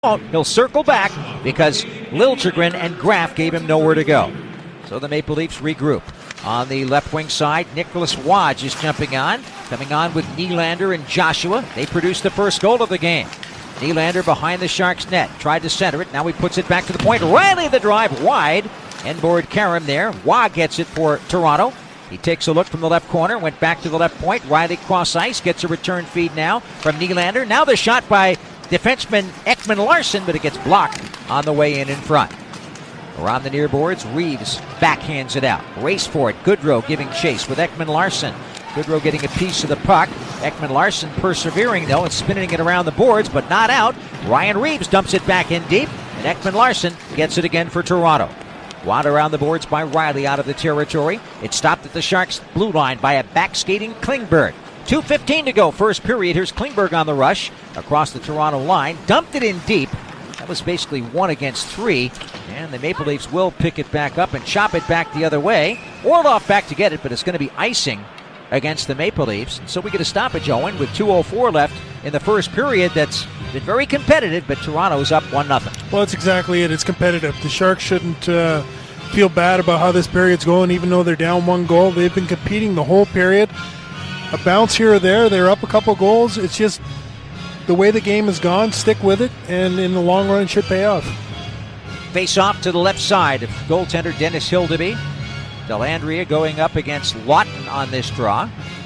He'll circle back because Liljegren and Graf gave him nowhere to go. So the Maple Leafs regroup. On the left wing side, Nicholas Wadge is jumping on. Coming on with Nylander and Joshua. They produced the first goal of the game. Nylander behind the Sharks net. Tried to center it. Now he puts it back to the point. Riley the drive wide. Inboard Karam there. Wah gets it for Toronto. He takes a look from the left corner. Went back to the left point. Riley cross ice. Gets a return feed now from Nylander. Now the shot by defenseman Ekman Larsson, but it gets blocked on the way in front. Around the near boards, Reeves backhands it out. Race for it. Goodrow giving chase with Ekman Larsson. Goodrow getting a piece of the puck. Ekman Larsson persevering, though, and spinning it around the boards, but not out. Ryan Reeves dumps it back in deep, and Ekman Larsson gets it again for Toronto. Wad around the boards by Riley out of the territory. It stopped at the Sharks' blue line by a back-skating Klingberg. 2:15 to go, first period. Here's Klingberg on the rush across the Toronto line. Dumped it in deep. That was basically 1 against 3. And the Maple Leafs will pick it back up and chop it back the other way. Orlov back to get it, but it's going to be icing against the Maple Leafs. So we get a stoppage, Owen, with 2:04 left in the first period. That's been very competitive, but Toronto's up 1-0. Well, that's exactly it. It's competitive. The Sharks shouldn't feel bad about how this period's going, even though they're down 1 goal. They've been competing the whole period. A bounce here or there, they're up a couple goals. It's just the way the game has gone. Stick with it, and in the long run, it should pay off. Face off to the left side of goaltender Dennis Hildeby. Dellandrea going up against Lawton on this draw.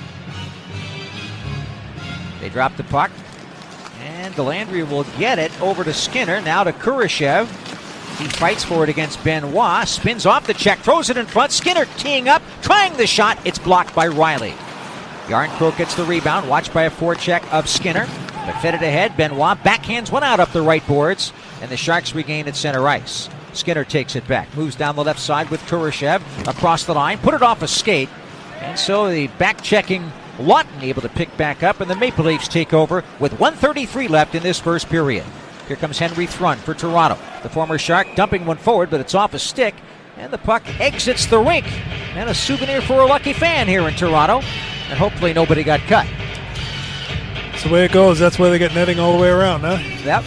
They drop the puck, and Dellandrea will get it over to Skinner. Now to Kurashev. He fights for it against Benoit. Spins off the check, throws it in front. Skinner teeing up, trying the shot. It's blocked by Riley. Yarncroke gets the rebound, watched by a forecheck of Skinner. But fed it ahead, Benoit backhands one out up the right boards, and the Sharks regain at center ice. Skinner takes it back, moves down the left side with Kurashev across the line, put it off a skate, and so the back-checking Lawton able to pick back up, and the Maple Leafs take over with 1:33 left in this first period. Here comes Henry Thrun for Toronto. The former Shark dumping one forward, but it's off a stick, and the puck exits the rink. And a souvenir for a lucky fan here in Toronto. And hopefully nobody got cut. That's the way it goes. That's why they get netting all the way around, huh? Yep.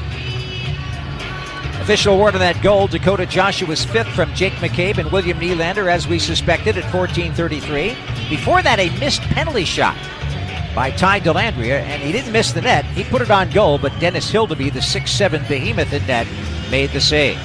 Official word on that goal. Dakota Joshua's 5th from Jake McCabe and William Nylander, as we suspected, at 14:33. Before that, a missed penalty shot by Ty Dellandrea, and he didn't miss the net. He put it on goal, but Dennis Hildeby, the 6'7" behemoth in net, made the save.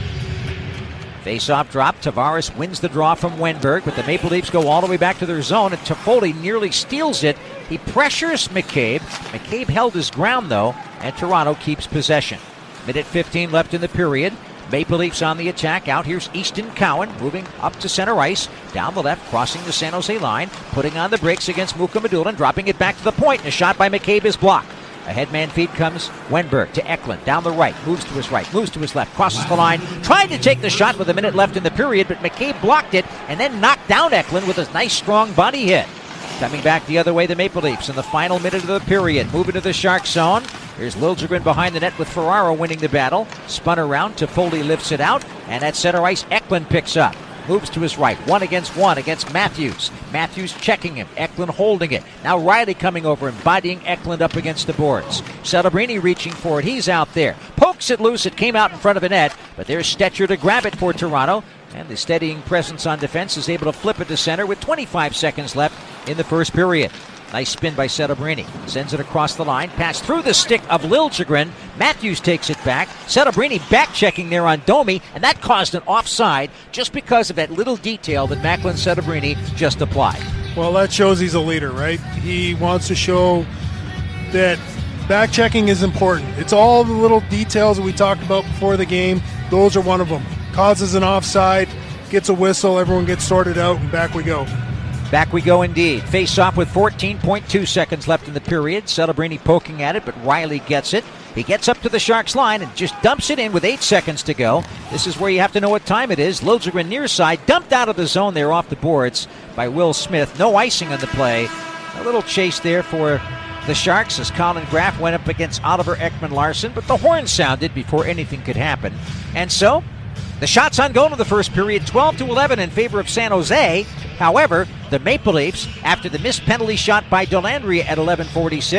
Face-off drop. Tavares wins the draw from Wenberg, but the Maple Leafs go all the way back to their zone, and Toffoli nearly steals it. He pressures McCabe. McCabe held his ground, though, and Toronto keeps possession. Minute 15 left in the period. Maple Leafs on the attack. Out here's Easton Cowan, moving up to center ice. Down the left, crossing the San Jose line, putting on the brakes against Mukhamadullin, dropping it back to the point, and a shot by McCabe is blocked. A headman feed comes Wenberg to Eklund, down the right, moves to his right, moves to his left, crosses the line, tried to take the shot with a minute left in the period, but McCabe blocked it and then knocked down Eklund with a nice strong body hit. Coming back the other way, the Maple Leafs in the final minute of the period, moving to the Shark zone. Here's Liljegren behind the net with Ferraro winning the battle. Spun around, Toffoli lifts it out, and at center ice, Eklund picks up. Moves to his right, 1-against-1 against Matthews. Matthews checking him, Eklund holding it. Now Riley coming over and bodying Eklund up against the boards. Celebrini reaching for it, he's out there. Pokes it loose, it came out in front of a net, but there's Stetcher to grab it for Toronto. And the steadying presence on defense is able to flip it to center with 25 seconds left in the first period. Nice spin by Celebrini. Sends it across the line. Pass through the stick of Liljegren. Matthews takes it back. Celebrini back-checking there on Domi, and that caused an offside just because of that little detail that Macklin Celebrini just applied. Well, that shows he's a leader, right? He wants to show that back-checking is important. It's all the little details that we talked about before the game. Those are one of them. Causes an offside, gets a whistle, everyone gets sorted out, and back we go. Back we go indeed. Face off with 14.2 seconds left in the period. Celebrini poking at it, but Riley gets it. He gets up to the Sharks line and just dumps it in with 8 seconds to go. This is where you have to know what time it is. Liljegren near side, dumped out of the zone there off the boards by Will Smith. No icing on the play. A little chase there for the Sharks as Colin Graf went up against Oliver Ekman Larsson, but the horn sounded before anything could happen. And so, the shots on goal in the first period, 12-11 in favor of San Jose. However, the Maple Leafs, after the missed penalty shot by Dellandrea at 11:46,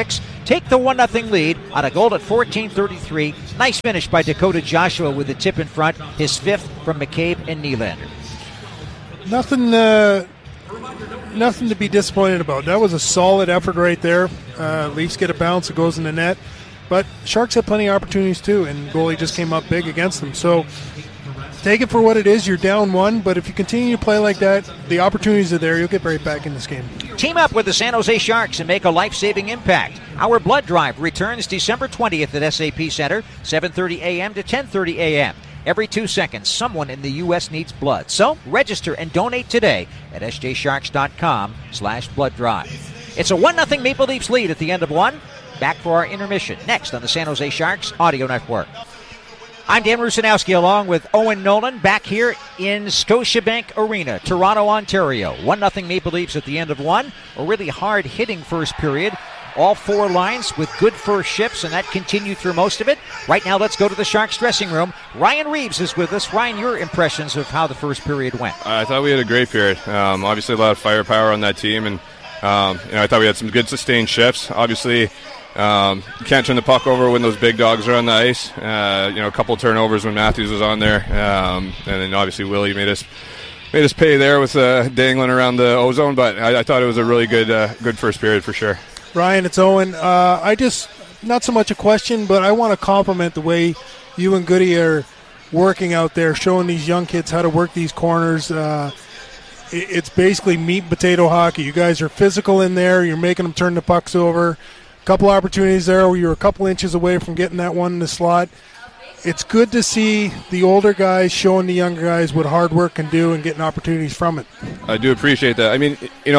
take the 1-0 lead on a goal at 14:33. Nice finish by Dakota Joshua with the tip in front, his fifth from McCabe and Nylander. Nothing to be disappointed about. That was a solid effort right there. Leafs get a bounce, it goes in the net. But Sharks had plenty of opportunities too, and goalie just came up big against them. So take it for what it is. You're down one, but if you continue to play like that, the opportunities are there. You'll get right back in this game. Team up with the San Jose Sharks and make a life-saving impact. Our blood drive returns December 20th at SAP Center, 7:30 a.m. to 10:30 a.m. Every 2 seconds, someone in the U.S. needs blood. So register and donate today at sjsharks.com/blood drive. It's a 1-0 Maple Leafs lead at the end of one. Back for our intermission next on the San Jose Sharks Audio Network. I'm Dan Rusanowski along with Owen Nolan back here in Scotiabank Arena, Toronto, Ontario. 1-0 Maple Leafs at the end of one. A really hard-hitting first period. All four lines with good first shifts, and that continued through most of it. Right now, let's go to the Sharks dressing room. Ryan Reeves is with us. Ryan, your impressions of how the first period went? I thought we had a great period. Obviously, a lot of firepower on that team, and I thought we had some good sustained shifts. Obviously, you can't turn the puck over when those big dogs are on the ice. A couple turnovers when Matthews was on there, and then obviously Willie made us pay there with dangling around the ozone. But I thought it was a really good first period for sure. Ryan, it's Owen. Not so much a question, but I want to compliment the way you and Goody are working out there, showing these young kids how to work these corners. It's basically meat and potato hockey. You guys are physical in there. You're making them turn the pucks over. A couple opportunities there where you're a couple inches away from getting that one in the slot. It's good to see the older guys showing the younger guys what hard work can do and getting opportunities from it. I do appreciate that. I mean,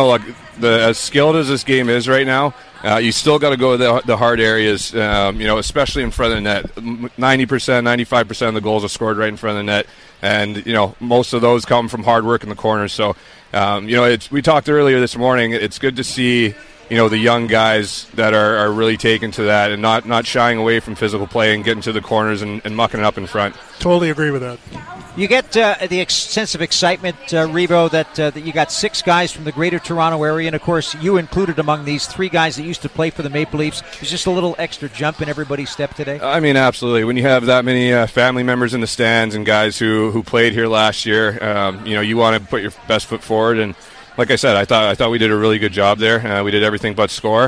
as skilled as this game is right now, you still got to go to the hard areas, especially in front of the net. 90%, 95% of the goals are scored right in front of the net. And, most of those come from hard work in the corners. So, we talked earlier this morning. It's good to see the young guys that are really taken to that and not shying away from physical play and getting to the corners and mucking it up in front. Totally agree with that. You get the sense of excitement, Revo, that you got six guys from the greater Toronto area, and of course you included among these three guys that used to play for the Maple Leafs. There's just a little extra jump in everybody's step today? I mean, absolutely. When you have that many family members in the stands and guys who played here last year, you want to put your best foot forward. And like I said, I thought we did a really good job there. We did everything but score.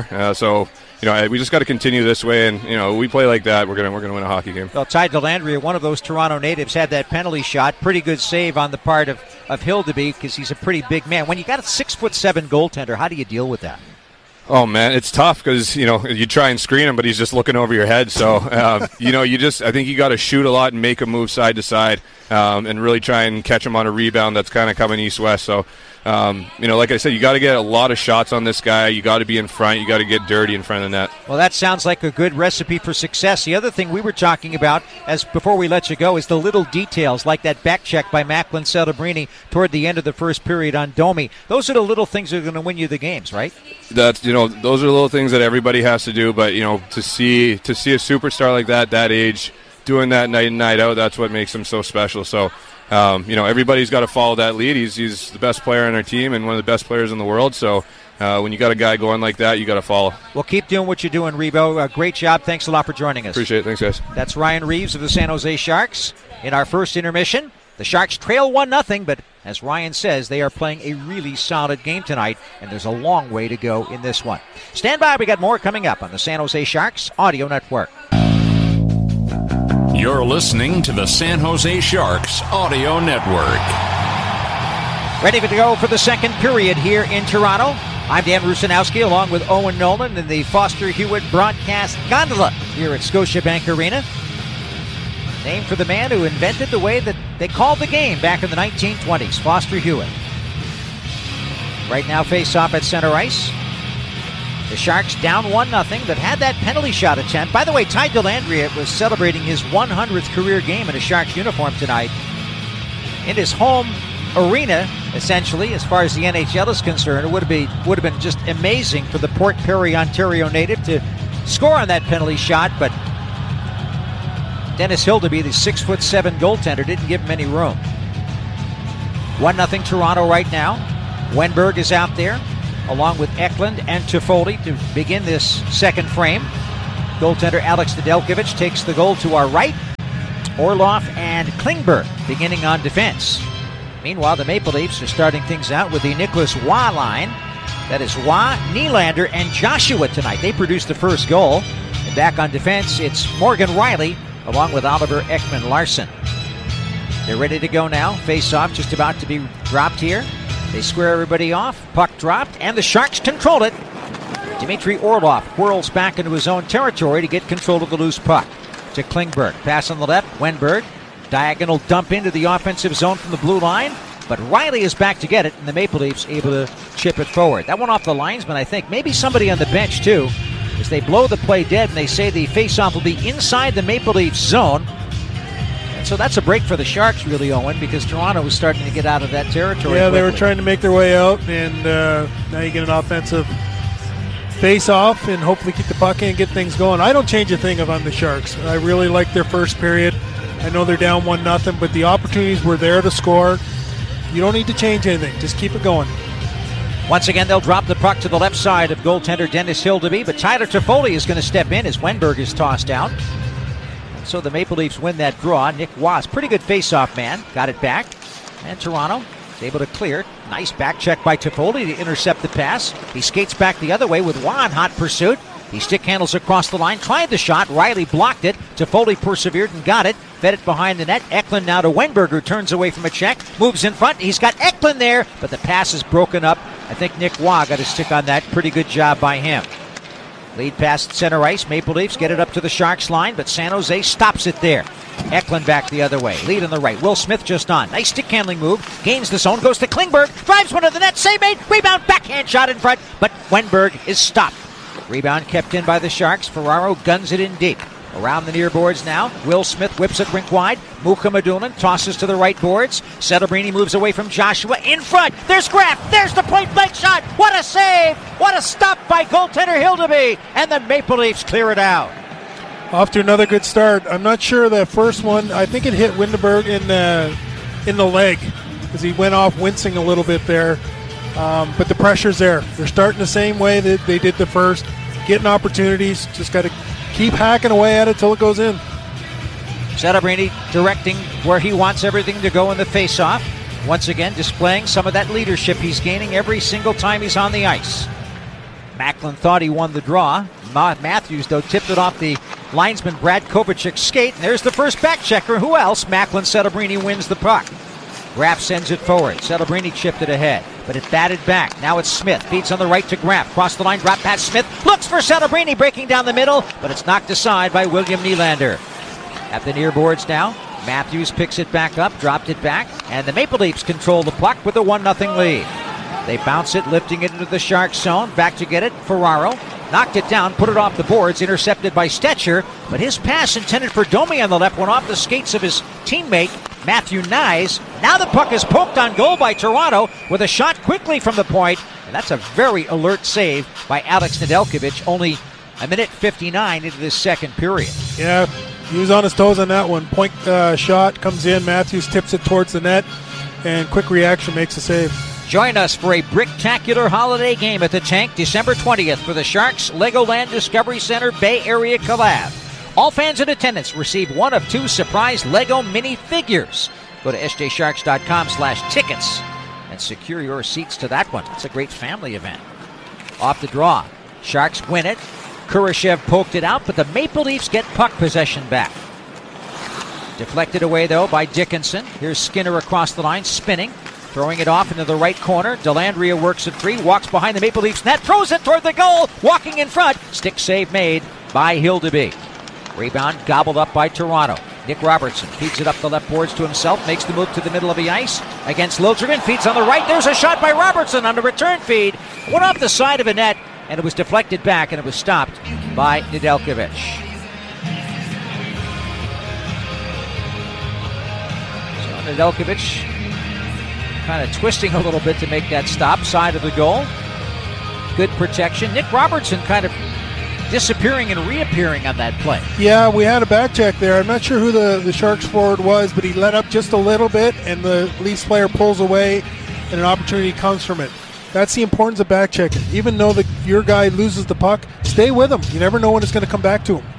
We just got to continue this way, and we play like that, we're gonna win a hockey game. Well, Ty Dellandrea, one of those Toronto natives, had that penalty shot. Pretty good save on the part of Hildeby because he's a pretty big man. When you got a 6'7" goaltender, how do you deal with that? Oh man, it's tough because you try and screen him, but he's just looking over your head. So I think you got to shoot a lot and make him move side to side, and really try and catch him on a rebound that's kind of coming east-west. So. Like I said, you got to get a lot of shots on this guy. You got to be in front. You got to get dirty in front of the net. Well, that sounds like a good recipe for success. The other thing we were talking about, before we let you go, is the little details, like that back check by Macklin Celebrini toward the end of the first period on Domi. Those are the little things that are going to win you the games, right? Those are little things that everybody has to do. But to see a superstar like that age doing that night in, night out, that's what makes him so special. So. Everybody's got to follow that lead. He's the best player on our team and one of the best players in the world. So when you got a guy going like that, you got to follow. Well, keep doing what you're doing, Revo. Great job. Thanks a lot for joining us. Appreciate it. Thanks, guys. That's Ryan Reeves of the San Jose Sharks. In our first intermission, the Sharks trail 1-0, but as Ryan says, they are playing a really solid game tonight, and there's a long way to go in this one. Stand by. We got more coming up on the San Jose Sharks Audio Network. You're listening to the San Jose Sharks Audio Network. Ready to go for the second period here in Toronto. I'm Dan Rusanowski along with Owen Nolan in the Foster Hewitt broadcast gondola here at Scotiabank Arena. Named for the man who invented the way that they called the game back in the 1920s, Foster Hewitt. Right now face off at center ice. The Sharks down 1-0, but had that penalty shot attempt. By the way, Ty Dellandrea was celebrating his 100th career game in a Sharks uniform tonight. In his home arena, essentially, as far as the NHL is concerned, it would have been just amazing for the Port Perry, Ontario native to score on that penalty shot, but Dennis Hildeby, the 6'7" goaltender, didn't give him any room. 1-0 Toronto right now. Wenberg is out there. along with Eklund and Toffoli to begin this second frame. Goaltender Alex Nedeljkovic takes the goal to our right. Orlov and Klingberg beginning on defense. Meanwhile, the Maple Leafs are starting things out with the Nicholas Waugh line. That is Waugh, Nylander, and Joshua tonight. They produced the first goal. And back on defense, it's Morgan Rielly along with Oliver Ekman-Larsson. They're ready to go now. Face-off just about to be dropped here. They square everybody off. Puck dropped, and the Sharks control it. Dmitry Orlov whirls back into his own territory to get control of the loose puck. To Klingberg. Pass on the left. Wenberg. Diagonal dump into the offensive zone from the blue line. But Rielly is back to get it, and the Maple Leafs able to chip it forward. That one off the linesman, I think. Maybe somebody on the bench, too, as they blow the play dead, and they say the face-off will be inside the Maple Leafs zone. And so that's a break for the Sharks, really, Owen, because Toronto was starting to get out of that territory. Yeah, quickly. They were trying to make their way out, and now you get an offensive face-off and hopefully keep the puck in and get things going. I don't change a thing if I'm the Sharks. I really like their first period. I know they're down 1-0, but the opportunities were there to score. You don't need to change anything. Just keep it going. Once again, they'll drop the puck to the left side of goaltender Dennis Hildeby, but Tyler Toffoli is going to step in as Wenberg is tossed out. And so the Maple Leafs win that draw. Nick Waugh, pretty good face-off man, got it back. And Toronto is able to clear. Nice back check by Toffoli to intercept the pass. He skates back the other way with Waugh in hot pursuit. He stick handles across the line, tried the shot. Rielly blocked it. Toffoli persevered and got it. Fed it behind the net. Eklund now to Wenberg, who turns away from a check. Moves in front. He's got Eklund there, but the pass is broken up. I think Nick Waugh got a stick on that. Pretty good job by him. Lead past center ice. Maple Leafs get it up to the Sharks line, but San Jose stops it there. Eklund back the other way. Lead on the right. Will Smith just on. Nice stick handling move. Gains the zone. Goes to Klingberg. Drives one to the net. Save made. Rebound. Backhand shot in front, but Wenberg is stopped. Rebound kept in by the Sharks. Ferraro guns it in deep. Around the near boards now. Will Smith whips it rink wide. Muka Madunan tosses to the right boards. Celebrini moves away from Joshua. In front. There's Graf. There's the point blank shot. What a save. What a stop by goaltender Hildeby. And the Maple Leafs clear it out. Off to another good start. I'm not sure the first one. I think it hit Windenburg in the leg because he went off wincing a little bit there. But the pressure's there. They're starting the same way that they did the first. Getting opportunities. Just got to keep hacking away at it till it goes in. Celebrini directing where he wants everything to go in the face-off. Once again, displaying some of that leadership he's gaining every single time he's on the ice. Macklin thought he won the draw. Matthews, though, tipped it off the linesman Brad Kovacic's skate. And there's the first back checker. Who else? Macklin. Celebrini wins the puck. Graf sends it forward. Celebrini chipped it ahead, but it batted back. Now it's Smith. Feeds on the right to Graf. Cross the line, drop pass. Smith looks for Celebrini, breaking down the middle, but it's knocked aside by William Nylander. At the near boards now, Matthews picks it back up, dropped it back, and the Maple Leafs control the puck with a 1-0 lead. They bounce it, lifting it into the Sharks zone. Back to get it, Ferraro. Knocked it down, put it off the boards, intercepted by Stetcher, but his pass intended for Domi on the left went off the skates of his teammate, Matthew Nyes. Now the puck is poked on goal by Toronto with a shot quickly from the point, and that's a very alert save by Alex Nedeljkovic, only a minute 59 into this second period. Yeah, he was on his toes on that one. Point shot comes in, Matthews tips it towards the net, and quick reaction makes a save. Join us for a bricktacular holiday game at the Tank December 20th for the Sharks Legoland Discovery Center Bay Area Collab. All fans in attendance receive one of 2 surprise Lego mini figures. Go to sjsharks.com/tickets and secure your seats to that one. It's a great family event. Off the draw. Sharks win it. Kurashev poked it out, but the Maple Leafs get puck possession back. Deflected away, though, by Dickinson. Here's Skinner across the line, spinning. Throwing it off into the right corner. Dellandrea works it free, walks behind the Maple Leafs net, throws it toward the goal, walking in front. Stick save made by Hildeby. Rebound gobbled up by Toronto. Nick Robertson feeds it up the left boards to himself, makes the move to the middle of the ice against Liljegren, feeds on the right. There's a shot by Robertson on the return feed. Went off the side of a net, and it was deflected back, and it was stopped by Nedeljkovic. So Nedeljkovic kind of twisting a little bit to make that stop, side of the goal. Good protection. Nick Robertson kind of disappearing and reappearing on that play. Yeah, we had a back check there. I'm not sure who the Sharks forward was, but he let up just a little bit, and the Leafs player pulls away, and an opportunity comes from it. That's the importance of back checking. Even though your guy loses the puck, stay with him. You never know when it's going to come back to him.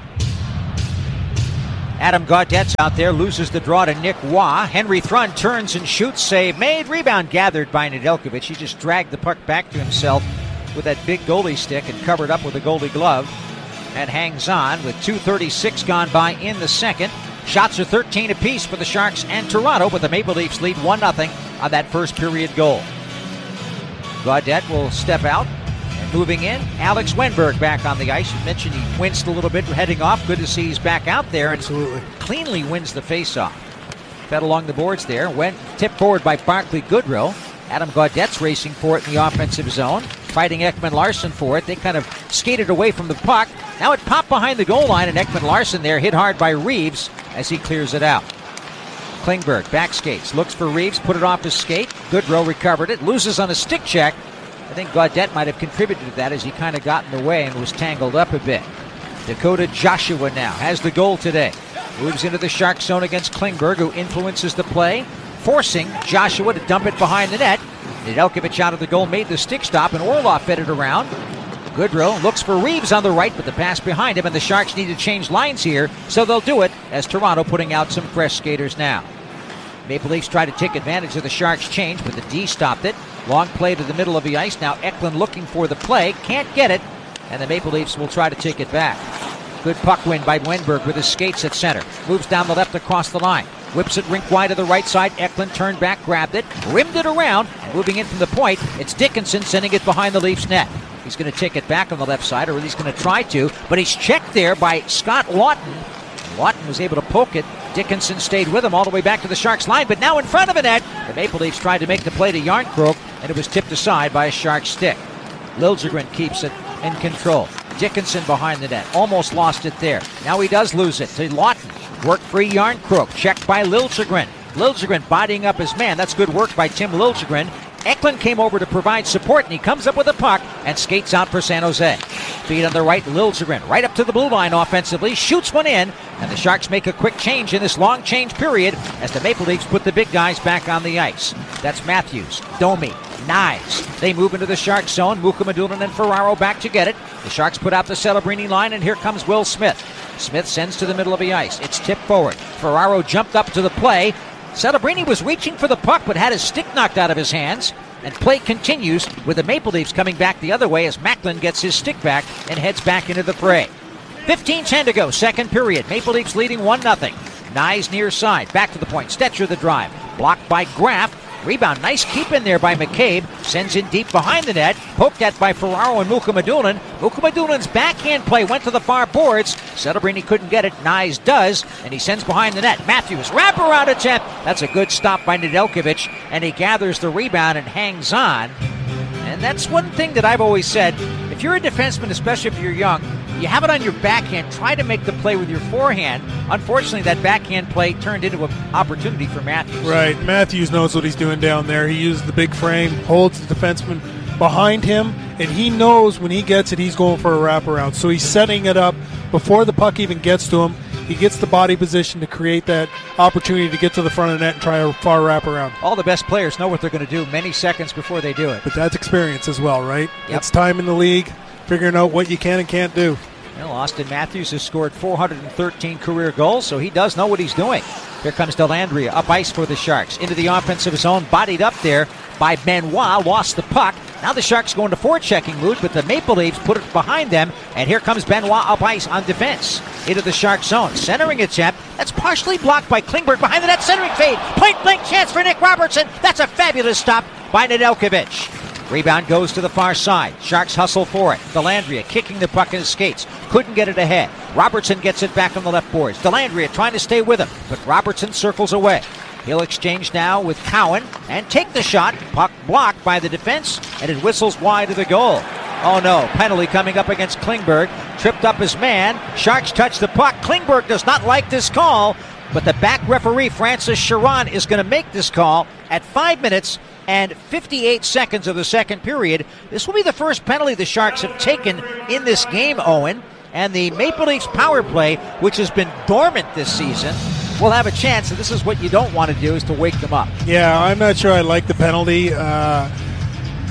Adam Gaudette's out there, loses the draw to Nick Waugh. Henry Thrun turns and shoots, save made, rebound gathered by Nedeljkovic. He just dragged the puck back to himself with that big goalie stick and covered up with a goalie glove and hangs on with 2:36 gone by in the second. Shots are 13 apiece for the Sharks and Toronto, but the Maple Leafs lead 1-0 on that first period goal. Gaudette will step out. Moving in, Alex Wenberg back on the ice. You mentioned he winced a little bit heading off. Good to see he's back out there. Absolutely. Cleanly wins the faceoff. Fed along the boards there. Went tipped forward by Barclay Goodrow. Adam Gaudette's racing for it in the offensive zone. Fighting Ekman Larsson for it. They kind of skated away from the puck. Now it popped behind the goal line, and Ekman Larsson there hit hard by Reeves as he clears it out. Klingberg back skates. Looks for Reeves. Put it off his skate. Goodrow recovered it. Loses on a stick check. I think Gaudette might have contributed to that as he kind of got in the way and was tangled up a bit. Dakota Joshua now has the goal today. Moves into the Shark zone against Klingberg, who influences the play, forcing Joshua to dump it behind the net. Nedeljkovic out of the goal, made the stick stop, and Orlov fed it around. Goodrow looks for Reeves on the right, but the pass behind him, and the Sharks need to change lines here, so they'll do it as Toronto putting out some fresh skaters now. Maple Leafs try to take advantage of the Sharks' change, but the D stopped it. Long play to the middle of the ice. Now Eklund looking for the play. Can't get it. And the Maple Leafs will try to take it back. Good puck win by Wenberg with his skates at center. Moves down the left across the line. Whips it rink wide to the right side. Eklund turned back, grabbed it, rimmed it around. And moving in from the point, it's Dickinson sending it behind the Leafs net. He's going to take it back on the left side, or at least going to try to. But he's checked there by Scott Lawton. Lawton was able to poke it. Dickinson stayed with him all the way back to the Sharks line, but now in front of the net, the Maple Leafs tried to make the play to Järnkrok, and it was tipped aside by a Shark stick. Liljegren keeps it in control. Dickinson behind the net, almost lost it there. Now he does lose it to Lawton. Work free Järnkrok, checked by Liljegren. Liljegren bodying up his man. That's good work by Tim Liljegren. Eklund came over to provide support, and he comes up with a puck and skates out for San Jose. Feed on the right, Liljegren right up to the blue line offensively, shoots one in, and the Sharks make a quick change in this long change period as the Maple Leafs put the big guys back on the ice. That's Matthews, Domi, Knies. They move into the Sharks zone. Mukhamadullin and Ferraro back to get it. The Sharks put out the Celebrini line, and here comes Will Smith. Smith sends to the middle of the ice. It's tipped forward. Ferraro jumped up to the play. Celebrini was reaching for the puck but had his stick knocked out of his hands, and play continues with the Maple Leafs coming back the other way as Macklin gets his stick back and heads back into the fray. 15:10 to go, second period. Maple Leafs leading 1-0. Knies near side, back to the point. Stetcher the drive, blocked by Graff. Rebound, nice keep in there by McCabe. Sends in deep behind the net. Poked at by Ferraro and Mukhamadullin. Mukhamadullin's backhand play went to the far boards. Celebrini couldn't get it. Knies does, and he sends behind the net. Matthews, wraparound attempt. That's a good stop by Nedeljkovic, and he gathers the rebound and hangs on. And that's one thing that I've always said. If you're a defenseman, especially if you're young, you have it on your backhand. Try to make the play with your forehand. Unfortunately, that backhand play turned into an opportunity for Matthews. Right. Matthews knows what he's doing down there. He uses the big frame, holds the defenseman behind him, and he knows when he gets it, he's going for a wraparound. So he's setting it up before the puck even gets to him. He gets the body position to create that opportunity to get to the front of the net and try a far wraparound. All the best players know what they're going to do many seconds before they do it. But that's experience as well, right? Yep. It's time in the league, figuring out what you can and can't do. Well, Austin Matthews has scored 413 career goals, so he does know what he's doing. Here comes Dellandrea, up ice for the Sharks. Into the offensive zone, bodied up there by Benoit, lost the puck. Now the Sharks go into forechecking mood, but the Maple Leafs put it behind them, and here comes Benoit up ice on defense. Into the Shark zone, centering attempt. That's partially blocked by Klingberg behind the net, centering fade. Point blank chance for Nick Robertson. That's a fabulous stop by Nedeljkovic. Rebound goes to the far side. Sharks hustle for it. Dellandrea kicking the puck in his skates. Couldn't get it ahead. Robertson gets it back on the left boards. Dellandrea trying to stay with him, but Robertson circles away. He'll exchange now with Cowan and take the shot. Puck blocked by the defense, and it whistles wide of the goal. Oh no, penalty coming up against Klingberg. Tripped up his man. Sharks touch the puck. Klingberg does not like this call, but the back referee, Francis Sharon, is going to make this call at 5 minutes and 58 seconds of the second period. This will be the first penalty the Sharks have taken in this game, Owen. And the Maple Leafs power play, which has been dormant this season, will have a chance. And this is what you don't want to do, is to wake them up. Yeah, I'm not sure I like the penalty.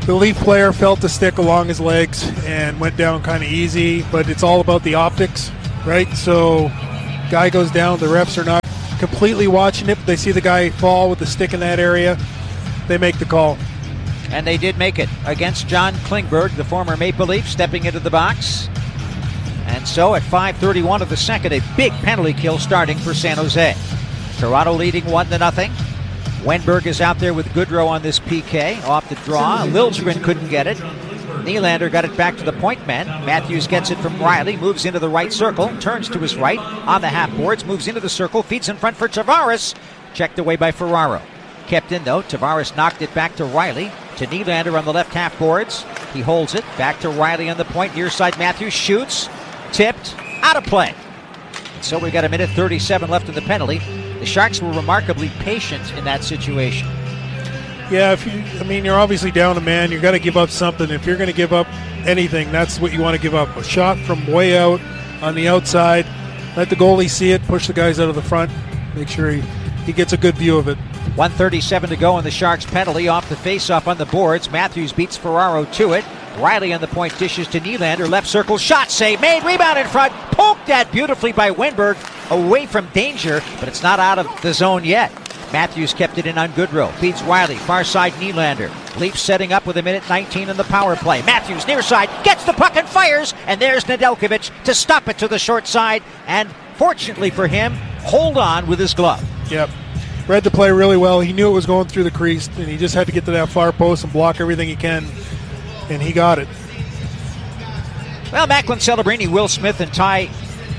The Leaf player felt the stick along his legs and went down kind of easy, but it's all about the optics, right? So guy goes down, the refs are not completely watching it, but they see the guy fall with the stick in that area, they make the call. And they did make it against John Klingberg, the former Maple Leaf, stepping into the box. And so at 5:31 of the second, a big penalty kill starting for San Jose. Toronto leading 1-0. Wenberg is out there with Goodrow on this PK, off the draw. Liljegren couldn't get it. Nylander got it back to the point man. Matthews gets it from Riley, moves into the right circle, turns to his right, on the half boards, moves into the circle, feeds in front for Tavares. Checked away by Ferraro. Kept in though, Tavares knocked it back to Riley, to Nylander on the left half boards. He holds it, back to Riley on the point, near side Matthews shoots, tipped, out of play. So we've got 1:37 left in the penalty. The Sharks were remarkably patient in that situation. Yeah, you're obviously down a man. You've got to give up something. If you're going to give up anything, that's what you want to give up. A shot from way out on the outside. Let the goalie see it. Push the guys out of the front. Make sure he gets a good view of it. 1:37 to go on the Sharks penalty. Off the face-off on the boards. Matthews beats Ferraro to it. Riley on the point dishes to Nylander. Left circle shot save made. Rebound in front. Poked at beautifully by Wenberg. Away from danger, but it's not out of the zone yet. Matthews kept it in on Goodrow. Feeds Riley. Far side Nylander. Leafs setting up with 1:19 in the power play. Matthews near side. Gets the puck and fires. And there's Nedeljkovic to stop it to the short side. And fortunately for him, hold on with his glove. Yep. Read the play really well. He knew it was going through the crease, and he just had to get to that far post and block everything he can. And he got it. Well, Macklin Celebrini, Will Smith, and Tyler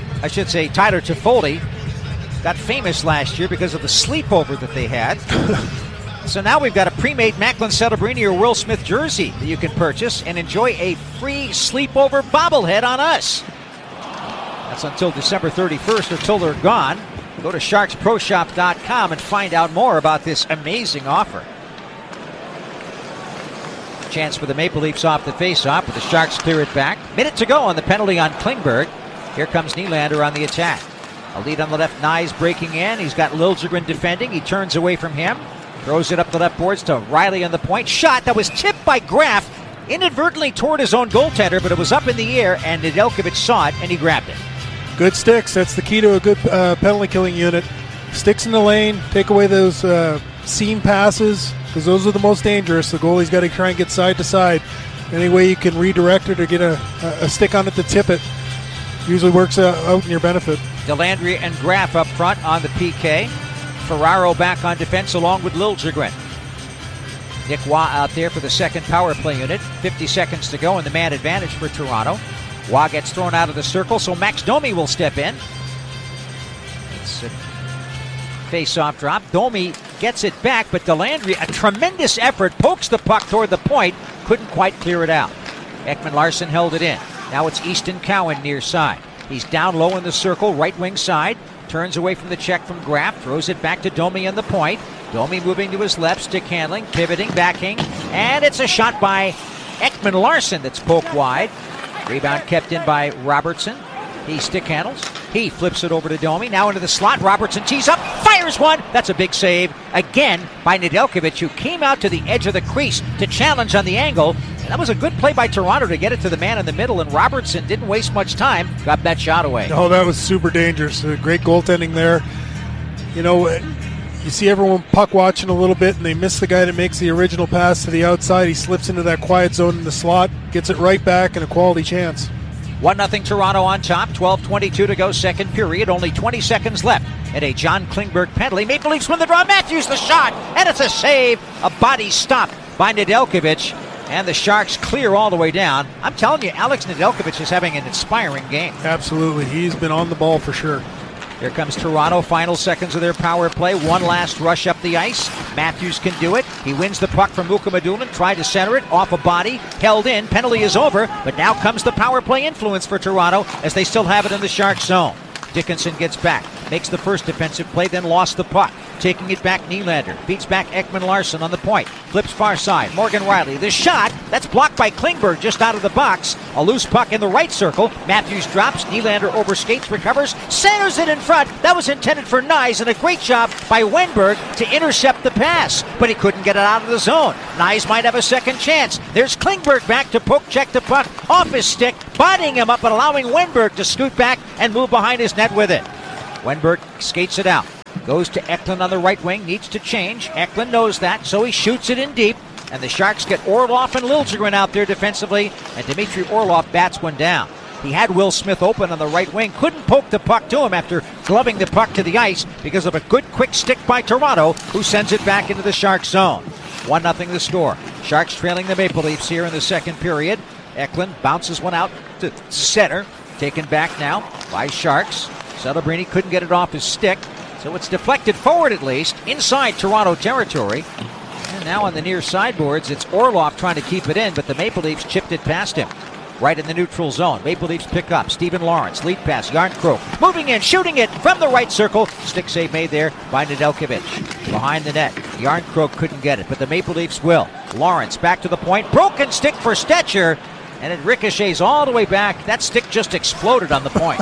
Toffoli got famous last year because of the sleepover that they had. So now we've got a pre-made Macklin Celebrini or Will Smith jersey that you can purchase and enjoy a free sleepover bobblehead on us. That's until December 31st, until they're gone. Go to SharksProShop.com and find out more about this amazing offer. Chance for the Maple Leafs off the face-off, but the Sharks clear it back. Minute to go on the penalty on Klingberg. Here comes Nylander on the attack. A lead on the left, Nyes breaking in. He's got Liljegren defending. He turns away from him. Throws it up the left boards to Riley on the point. Shot that was tipped by Graff. Inadvertently toward his own goaltender, but it was up in the air, and Nedeljkovic saw it, and he grabbed it. Good sticks. That's the key to a good penalty-killing unit. Sticks in the lane. Take away those seam passes, because those are the most dangerous. The goalie's got to try and get side to side. Any way you can redirect it or get a stick on it to tip it usually works out in your benefit. Delandria and Graff up front on the PK. Ferraro back on defense along with Liljegren. Nick Waugh out there for the second power play unit. 50 seconds to go and the man advantage for Toronto. Waugh gets thrown out of the circle, so Max Domi will step in. It's a face-off drop. Domi gets it back, but Delandria, a tremendous effort, pokes the puck toward the point, couldn't quite clear it out. Ekman Larsson held it in. Now it's Easton Cowan near side. He's down low in the circle, right wing side. Turns away from the check from Graff, throws it back to Domi on the point. Domi moving to his left, stick handling, pivoting, backing, and it's a shot by Ekman Larsson that's poked wide. Rebound kept in by Robertson. He stick handles. He flips it over to Domi. Now into the slot. Robertson tees up. Fires one. That's a big save. Again by Nedeljkovic, who came out to the edge of the crease to challenge on the angle. And that was a good play by Toronto to get it to the man in the middle. And Robertson didn't waste much time. Got that shot away. Oh, that was super dangerous. Great goaltending there. You know, you see everyone puck watching a little bit, and they miss the guy that makes the original pass to the outside. He slips into that quiet zone in the slot, gets it right back, and a quality chance. 1-0 Toronto on top. 12:22 to go, second period. Only 20 seconds left. And a John Klingberg penalty. Maple Leafs win the draw. Matthews the shot, and it's a save. A body stop by Nedeljkovic, and the Sharks clear all the way down. I'm telling you, Alex Nedeljkovic is having an inspiring game. Absolutely. He's been on the ball for sure. Here comes Toronto, final seconds of their power play. One last rush up the ice. Matthews can do it. He wins the puck from Mukhamadullin, tried to center it, off a body, held in. Penalty is over, but now comes the power play influence for Toronto as they still have it in the Sharks zone. Dickinson gets back, makes the first defensive play, then lost the puck. taking it back Nylander. Feeds back Ekman Larsson on the point. Flips far side. Morgan Rielly. The shot. That's blocked by Klingberg just out of the box. A loose puck in the right circle. Matthews drops. Nylander overskates, recovers, centers it in front. That was intended for Nyes, and a great job by Wenberg to intercept the pass. But he couldn't get it out of the zone. Nyes might have a second chance. There's Klingberg back to poke check the puck off his stick, bodying him up and allowing Wenberg to scoot back and move behind his net with it. Wenberg skates it out. Goes to Eklund on the right wing, needs to change. Eklund knows that, so he shoots it in deep. And the Sharks get Orlov and Liljegren out there defensively, and Dmitry Orlov bats one down. He had Will Smith open on the right wing, couldn't poke the puck to him after gloving the puck to the ice because of a good quick stick by Toronto, who sends it back into the Sharks zone. 1-0 the score. Sharks trailing the Maple Leafs here in the second period. Eklund bounces one out to center, taken back now by Sharks. Celebrini couldn't get it off his stick, so it's deflected forward at least, inside Toronto territory. And now on the near sideboards, it's Orlov trying to keep it in, but the Maple Leafs chipped it past him. Right in the neutral zone. Maple Leafs pick up. Steven Lawrence, lead pass, Järnkrok. Moving in, shooting it from the right circle. Stick save made there by Nedeljkovic. Behind the net. Järnkrok couldn't get it, but the Maple Leafs will. Lawrence back to the point. Broken stick for Stetcher, and it ricochets all the way back. That stick just exploded on the point.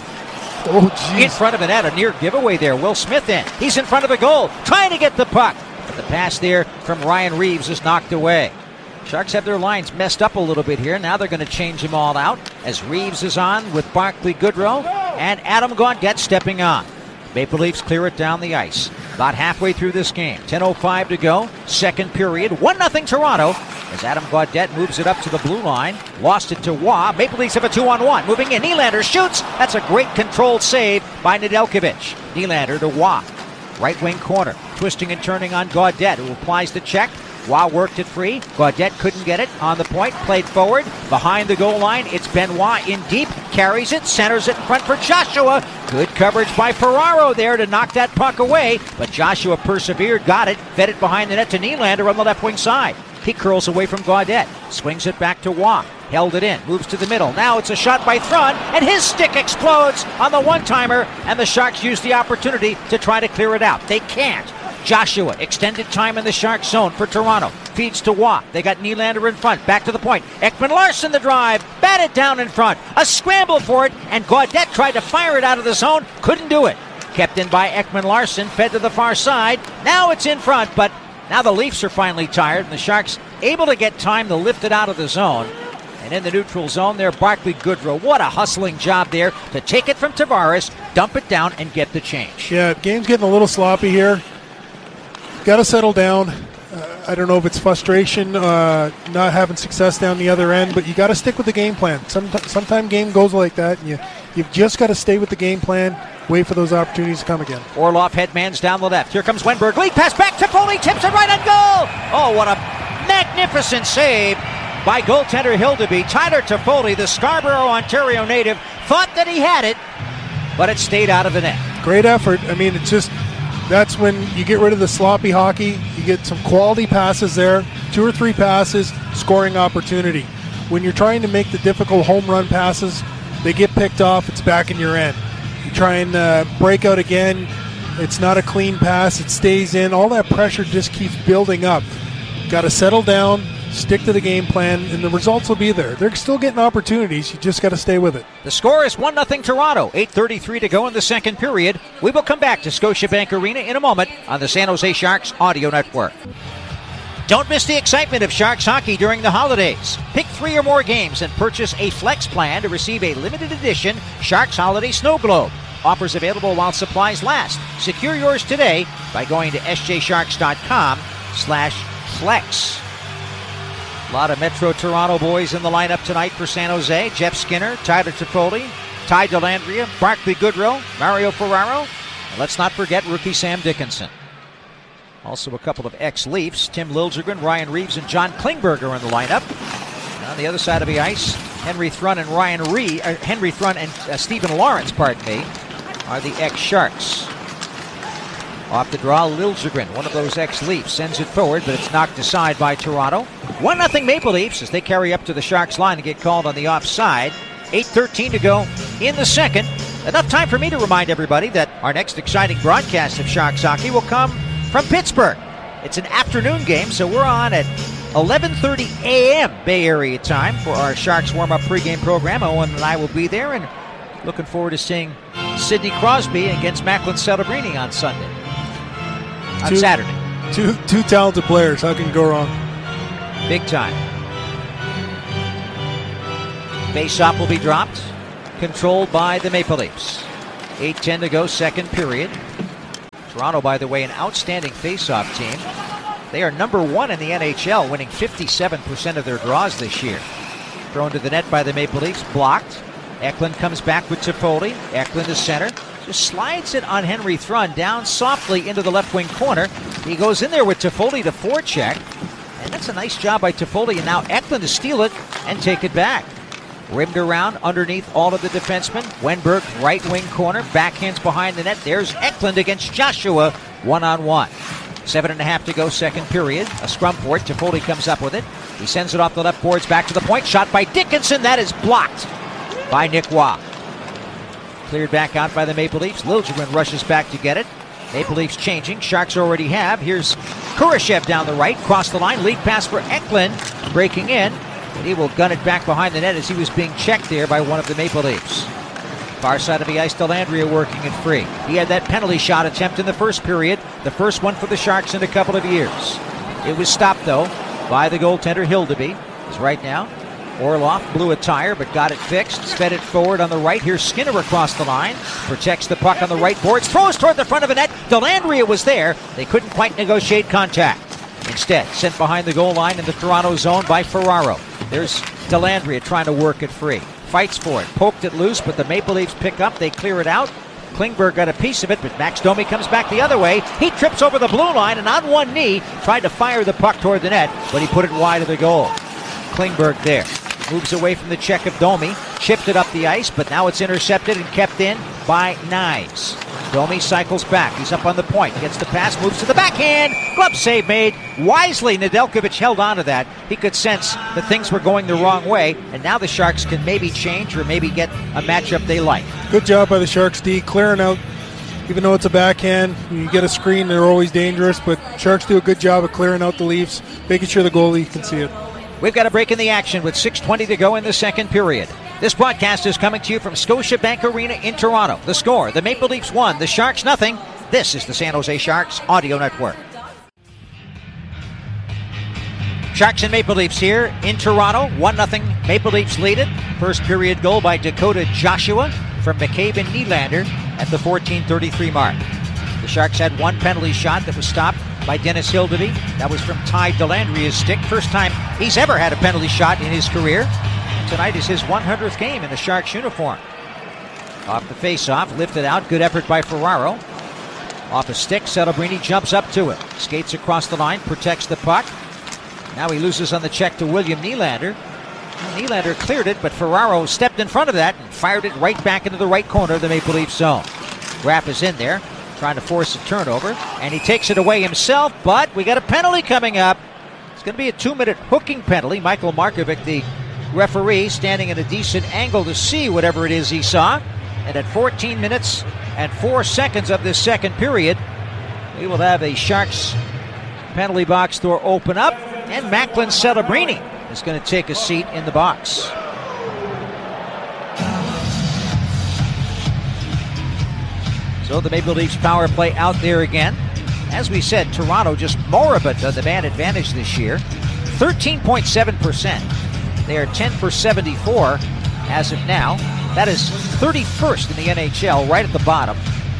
Oh, geez. In front of the net, a near giveaway there. Will Smith in. He's in front of the goal, trying to get the puck. But the pass there from Ryan Reeves is knocked away. Sharks have their lines messed up a little bit here. Now they're going to change them all out as Reeves is on with Barclay Goodrow and Adam Gaudette stepping on. Maple Leafs clear it down the ice. About halfway through this game. 10:05 to go. Second period. 1-0 Toronto as Adam Gaudette moves it up to the blue line. Lost it to Waugh. Maple Leafs have a 2-on-1. Moving in. Nylander shoots. That's a great controlled save by Nedeljkovic. Nylander to Waugh. Right wing corner. Twisting and turning on Gaudette, who applies the check. Waugh worked it free. Gaudette couldn't get it. On the point, played forward. Behind the goal line, it's Benoit in deep. Carries it, centers it in front for Joshua. Good coverage by Ferraro there to knock that puck away. But Joshua persevered, got it, fed it behind the net to Nylander on the left wing side. He curls away from Gaudette. Swings it back to Waugh. Held it in, moves to the middle. Now it's a shot by Thrun, and his stick explodes on the one-timer, and the Sharks use the opportunity to try to clear it out. They can't. Joshua, extended time in the Sharks zone for Toronto. Feeds to Waugh. They got Nylander in front. Back to the point. Ekman Larsson the drive. Batted down in front. A scramble for it, and Gaudette tried to fire it out of the zone. Couldn't do it. Kept in by Ekman Larsson. Fed to the far side. Now it's in front, but now the Leafs are finally tired, and the Sharks able to get time to lift it out of the zone. And in the neutral zone there, Barclay Goodrow. What a hustling job there to take it from Tavares, dump it down, and get the change. Yeah, game's getting a little sloppy here. Got to settle down. I don't know if it's frustration, not having success down the other end, but you got to stick with the game plan. Sometimes game goes like that, and you've just got to stay with the game plan, wait for those opportunities to come again. Orlov headmans down the left. Here comes Wenberg. Lead pass back to Foley. Tips it right on goal. Oh, what a magnificent save by goaltender Hildeby. Tyler Toffoli, the Scarborough, Ontario native, thought that he had it, but it stayed out of the net. Great effort. I mean, it's just... That's when you get rid of the sloppy hockey. You get some quality passes there, 2 or 3 passes, scoring opportunity. When you're trying to make the difficult home run passes, they get picked off, it's back in your end. You try and break out again, it's not a clean pass, it stays in. All that pressure just keeps building up. Got to settle down, stick to the game plan, and the results will be there. They're still getting opportunities. You just got to stay with it. The score is 1-0 Toronto. 8:33 to go in the second period. We will come back to Scotiabank Arena in a moment on the San Jose Sharks Audio Network. Don't miss the excitement of Sharks hockey during the holidays. Pick 3 or more games and purchase a flex plan to receive a limited edition Sharks Holiday Snow Globe. Offers available while supplies last. Secure yours today by going to sjsharks.com/flex. A lot of Metro Toronto boys in the lineup tonight for San Jose. Jeff Skinner, Tyler Toffoli, Ty Dellandrea, Barclay Goodrow, Mario Ferraro. And let's not forget rookie Sam Dickinson. Also a couple of ex-Leafs, Tim Liljegren, Ryan Reeves, and John Klingberg are in the lineup. And on the other side of the ice, Henry Thrun and Steven Lawrence, are the ex-Sharks. Off the draw, Liljegren, one of those ex-Leafs, sends it forward, but it's knocked aside by Toronto. 1-0 Maple Leafs as they carry up to the Sharks line and get called on the offside. 8:13 to go in the second. Enough time for me to remind everybody that our next exciting broadcast of Sharks hockey will come from Pittsburgh. It's an afternoon game, so we're on at 11:30 a.m. Bay Area time for our Sharks warm-up pregame program. Owen and I will be there, and looking forward to seeing Sidney Crosby against Macklin Celebrini on Saturday. Two talented players. How can you go wrong? Big time. Face-off will be dropped, controlled by the Maple Leafs. 8:10 to go, second period. Toronto, by the way, an outstanding face-off team. They are number one in the NHL, winning 57% of their draws this year. Thrown to the net by the Maple Leafs, blocked. Eklund comes back with Toffoli. Eklund to center. Just slides it on Henry Thrun down softly into the left wing corner. He goes in there with Toffoli to forecheck. And that's a nice job by Toffoli. And now Eklund to steal it and take it back. Rimmed around underneath all of the defensemen. Wenberg, right wing corner. Backhands behind the net. There's Eklund against Joshua. 1-on-1. 7.5 to go, second period. A scrum for it. Toffoli comes up with it. He sends it off the left boards back to the point. Shot by Dickinson. That is blocked by Nick Waugh. Cleared back out by the Maple Leafs. Liljegren rushes back to get it. Maple Leafs changing. Sharks already have. Here's Kurashev down the right. Cross the line. Lead pass for Eklund. Breaking in. And he will gun it back behind the net as he was being checked there by one of the Maple Leafs. Far side of the ice, Dellandrea working it free. He had that penalty shot attempt in the first period. The first one for the Sharks in a couple of years. It was stopped, though, by the goaltender, Hildeby. He's right now. Orlov blew a tire, but got it fixed. Sped it forward on the right. Here's Skinner across the line. Protects the puck on the right boards. Throws toward the front of the net. Dellandrea was there. They couldn't quite negotiate contact. Instead, sent behind the goal line in the Toronto zone by Ferraro. There's Dellandrea trying to work it free. Fights for it. Poked it loose, but the Maple Leafs pick up. They clear it out. Klingberg got a piece of it, but Max Domi comes back the other way. He trips over the blue line and on one knee tried to fire the puck toward the net, but he put it wide of the goal. Klingberg there. Moves away from the check of Domi. Chipped it up the ice, but now it's intercepted and kept in by Knies. Domi cycles back. He's up on the point. Gets the pass, moves to the backhand. Glove save made. Wisely, Nedeljkovic held on to that. He could sense that things were going the wrong way, and now the Sharks can maybe change or maybe get a matchup they like. Good job by the Sharks D, clearing out. Even though it's a backhand, you get a screen, they're always dangerous, but Sharks do a good job of clearing out the Leafs, making sure the goalie can see it. We've got a break in the action with 6:20 to go in the second period. This broadcast is coming to you from Scotiabank Arena in Toronto. The score, the Maple Leafs 1, the Sharks nothing. This is the San Jose Sharks Audio Network. Sharks and Maple Leafs here in Toronto. 1-0 Maple Leafs lead it. First period goal by Dakota Joshua from McCabe and Nylander at the 14:33 mark. The Sharks had one penalty shot that was stopped by Dennis Hildeby. That was from Ty Dellandrea's stick. First time he's ever had a penalty shot in his career. Tonight is his 100th game in the Sharks uniform. Off the face-off, lifted out. Good effort by Ferraro. Off a stick, Celebrini jumps up to it. Skates across the line, protects the puck. Now he loses on the check to William Nylander. Nylander cleared it, but Ferraro stepped in front of that and fired it right back into the right corner of the Maple Leaf zone. Graff is in there, trying to force a turnover, and he takes it away himself, but we got a penalty coming up. It's going to be a 2-minute hooking penalty. Michael Markovic, the referee, standing at a decent angle to see whatever it is he saw. And at 14 minutes and 4 seconds of this second period, we will have a Sharks penalty box door open up, and Macklin Celebrini is going to take a seat in the box. So the Maple Leafs power play out there again. As we said, Toronto just moribund on the man advantage this year. 13.7%. They are 10 for 74 as of now. That is 31st in the NHL, right at the bottom.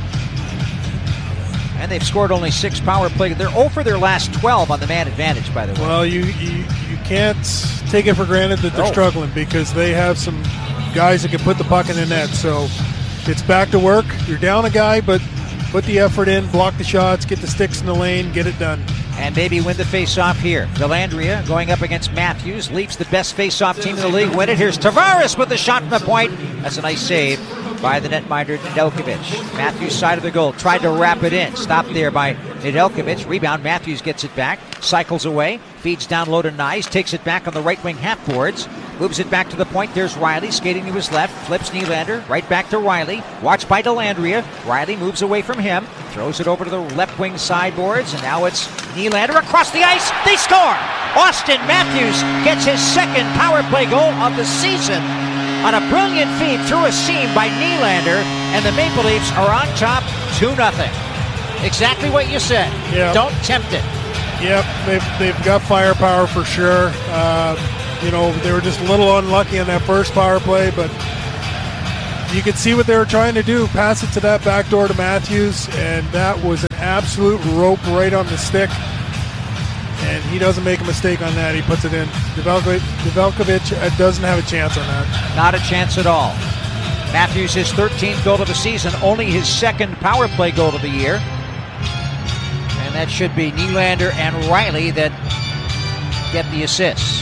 And they've scored only 6 power play. They're 0 for their last 12 on the man advantage, by the way. Well, you can't take it for granted that they're struggling, because they have some guys that can put the puck in the net. So it's back to work. You're down a guy, but put the effort in, block the shots, get the sticks in the lane, get it done. And maybe win the face-off here. Dellandrea going up against Matthews. Leafs, the best face-off team in the league, win it. Here's Tavares with the shot from the point. That's a nice save by the netminder, Nedeljkovic. Matthews' side of the goal. Tried to wrap it in. Stopped there by Nedeljkovic. Rebound. Matthews gets it back. Cycles away. Feeds down low to Knies. Takes it back on the right wing half boards. Moves it back to the point. There's Riley skating to his left. Flips Nylander. Right back to Riley. Watched by Dellandrea. Riley moves away from him. Throws it over to the left wing sideboards. And now it's Nylander across the ice. They score! Austin Matthews gets his second power play goal of the season on a brilliant feed through a seam by Nylander. And the Maple Leafs are on top 2-0. Exactly what you said. Yep. Don't tempt it. Yep, they've got firepower for sure. They were just a little unlucky on that first power play, but you could see what they were trying to do. Pass it to that back door to Matthews, and that was an absolute rope right on the stick. And he doesn't make a mistake on that. He puts it in. Nedeljkovic doesn't have a chance on that. Not a chance at all. Matthews, his 13th goal of the season, only his second power play goal of the year. And that should be Nylander and Riley that get the assists.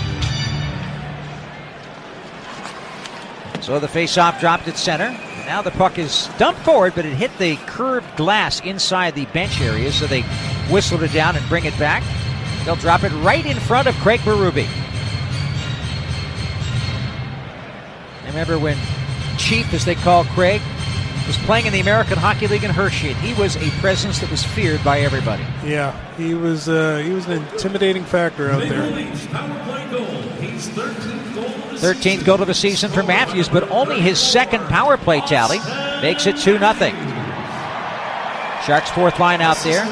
So the face-off dropped at center. Now the puck is dumped forward, but it hit the curved glass inside the bench area, so they whistled it down and bring it back. They'll drop it right in front of Craig Berube. I remember when Chief, as they call Craig, was playing in the American Hockey League in Hershey. He was a presence that was feared by everybody. Yeah, he was an intimidating factor out there. 13th goal of the season for Matthews, but only his second power play tally makes it 2-0. Sharks' fourth line out there.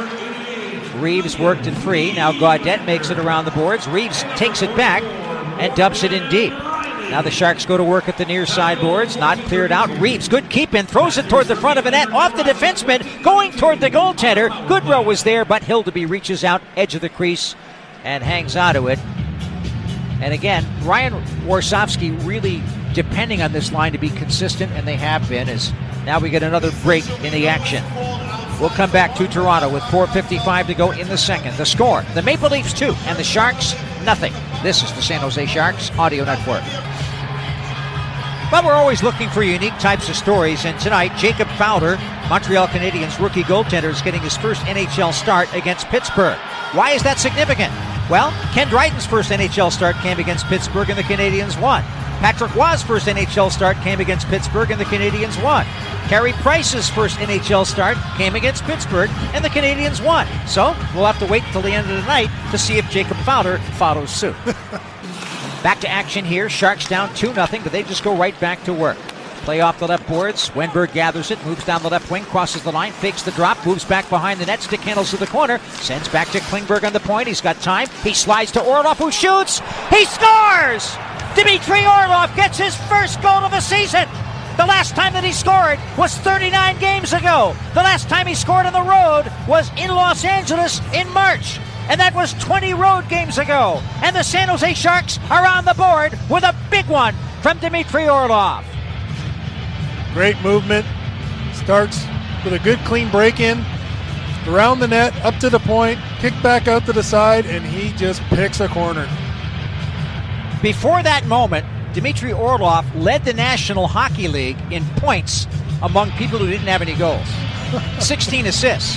Reeves worked it free. Now Gaudette makes it around the boards. Reeves takes it back and dumps it in deep. Now the Sharks go to work at the near side boards. Not cleared out. Reeves, good keep in. Throws it toward the front of the net. Off the defenseman. Going toward the goaltender. Goodrow was there, but Hildeby reaches out. Edge of the crease and hangs onto it. And again, Ryan Warsofsky really depending on this line to be consistent, and they have been, as now we get another break in the action. We'll come back to Toronto with 4:55 to go in the second. The score, the Maple Leafs 2 and the Sharks nothing. This is the San Jose Sharks Audio Network. But we're always looking for unique types of stories, and tonight Jacob Fowler, Montreal Canadiens rookie goaltender, is getting his first NHL start against Pittsburgh. Why is that significant? Well, Ken Dryden's first NHL start came against Pittsburgh and the Canadiens won. Patrick Roy's first NHL start came against Pittsburgh and the Canadiens won. Carey Price's first NHL start came against Pittsburgh and the Canadiens won. So we'll have to wait until the end of the night to see if Jacob Fowler follows suit. Back to action here. Sharks down 2-0, but they just go right back to work. Play off the left boards. Wenberg gathers it, moves down the left wing, crosses the line, fakes the drop, moves back behind the net, stick handles to the corner, sends back to Klingberg on the point. He's got time. He slides to Orlov, who shoots. He scores! Dmitry Orlov gets his first goal of the season. The last time that he scored was 39 games ago. The last time he scored on the road was in Los Angeles in March. And that was 20 road games ago. And the San Jose Sharks are on the board with a big one from Dmitry Orlov. Great movement. Starts with a good clean break-in. Around the net, up to the point, kick back out to the side, and he just picks a corner. Before that moment, Dmitry Orlov led the National Hockey League in points among people who didn't have any goals. 16 assists.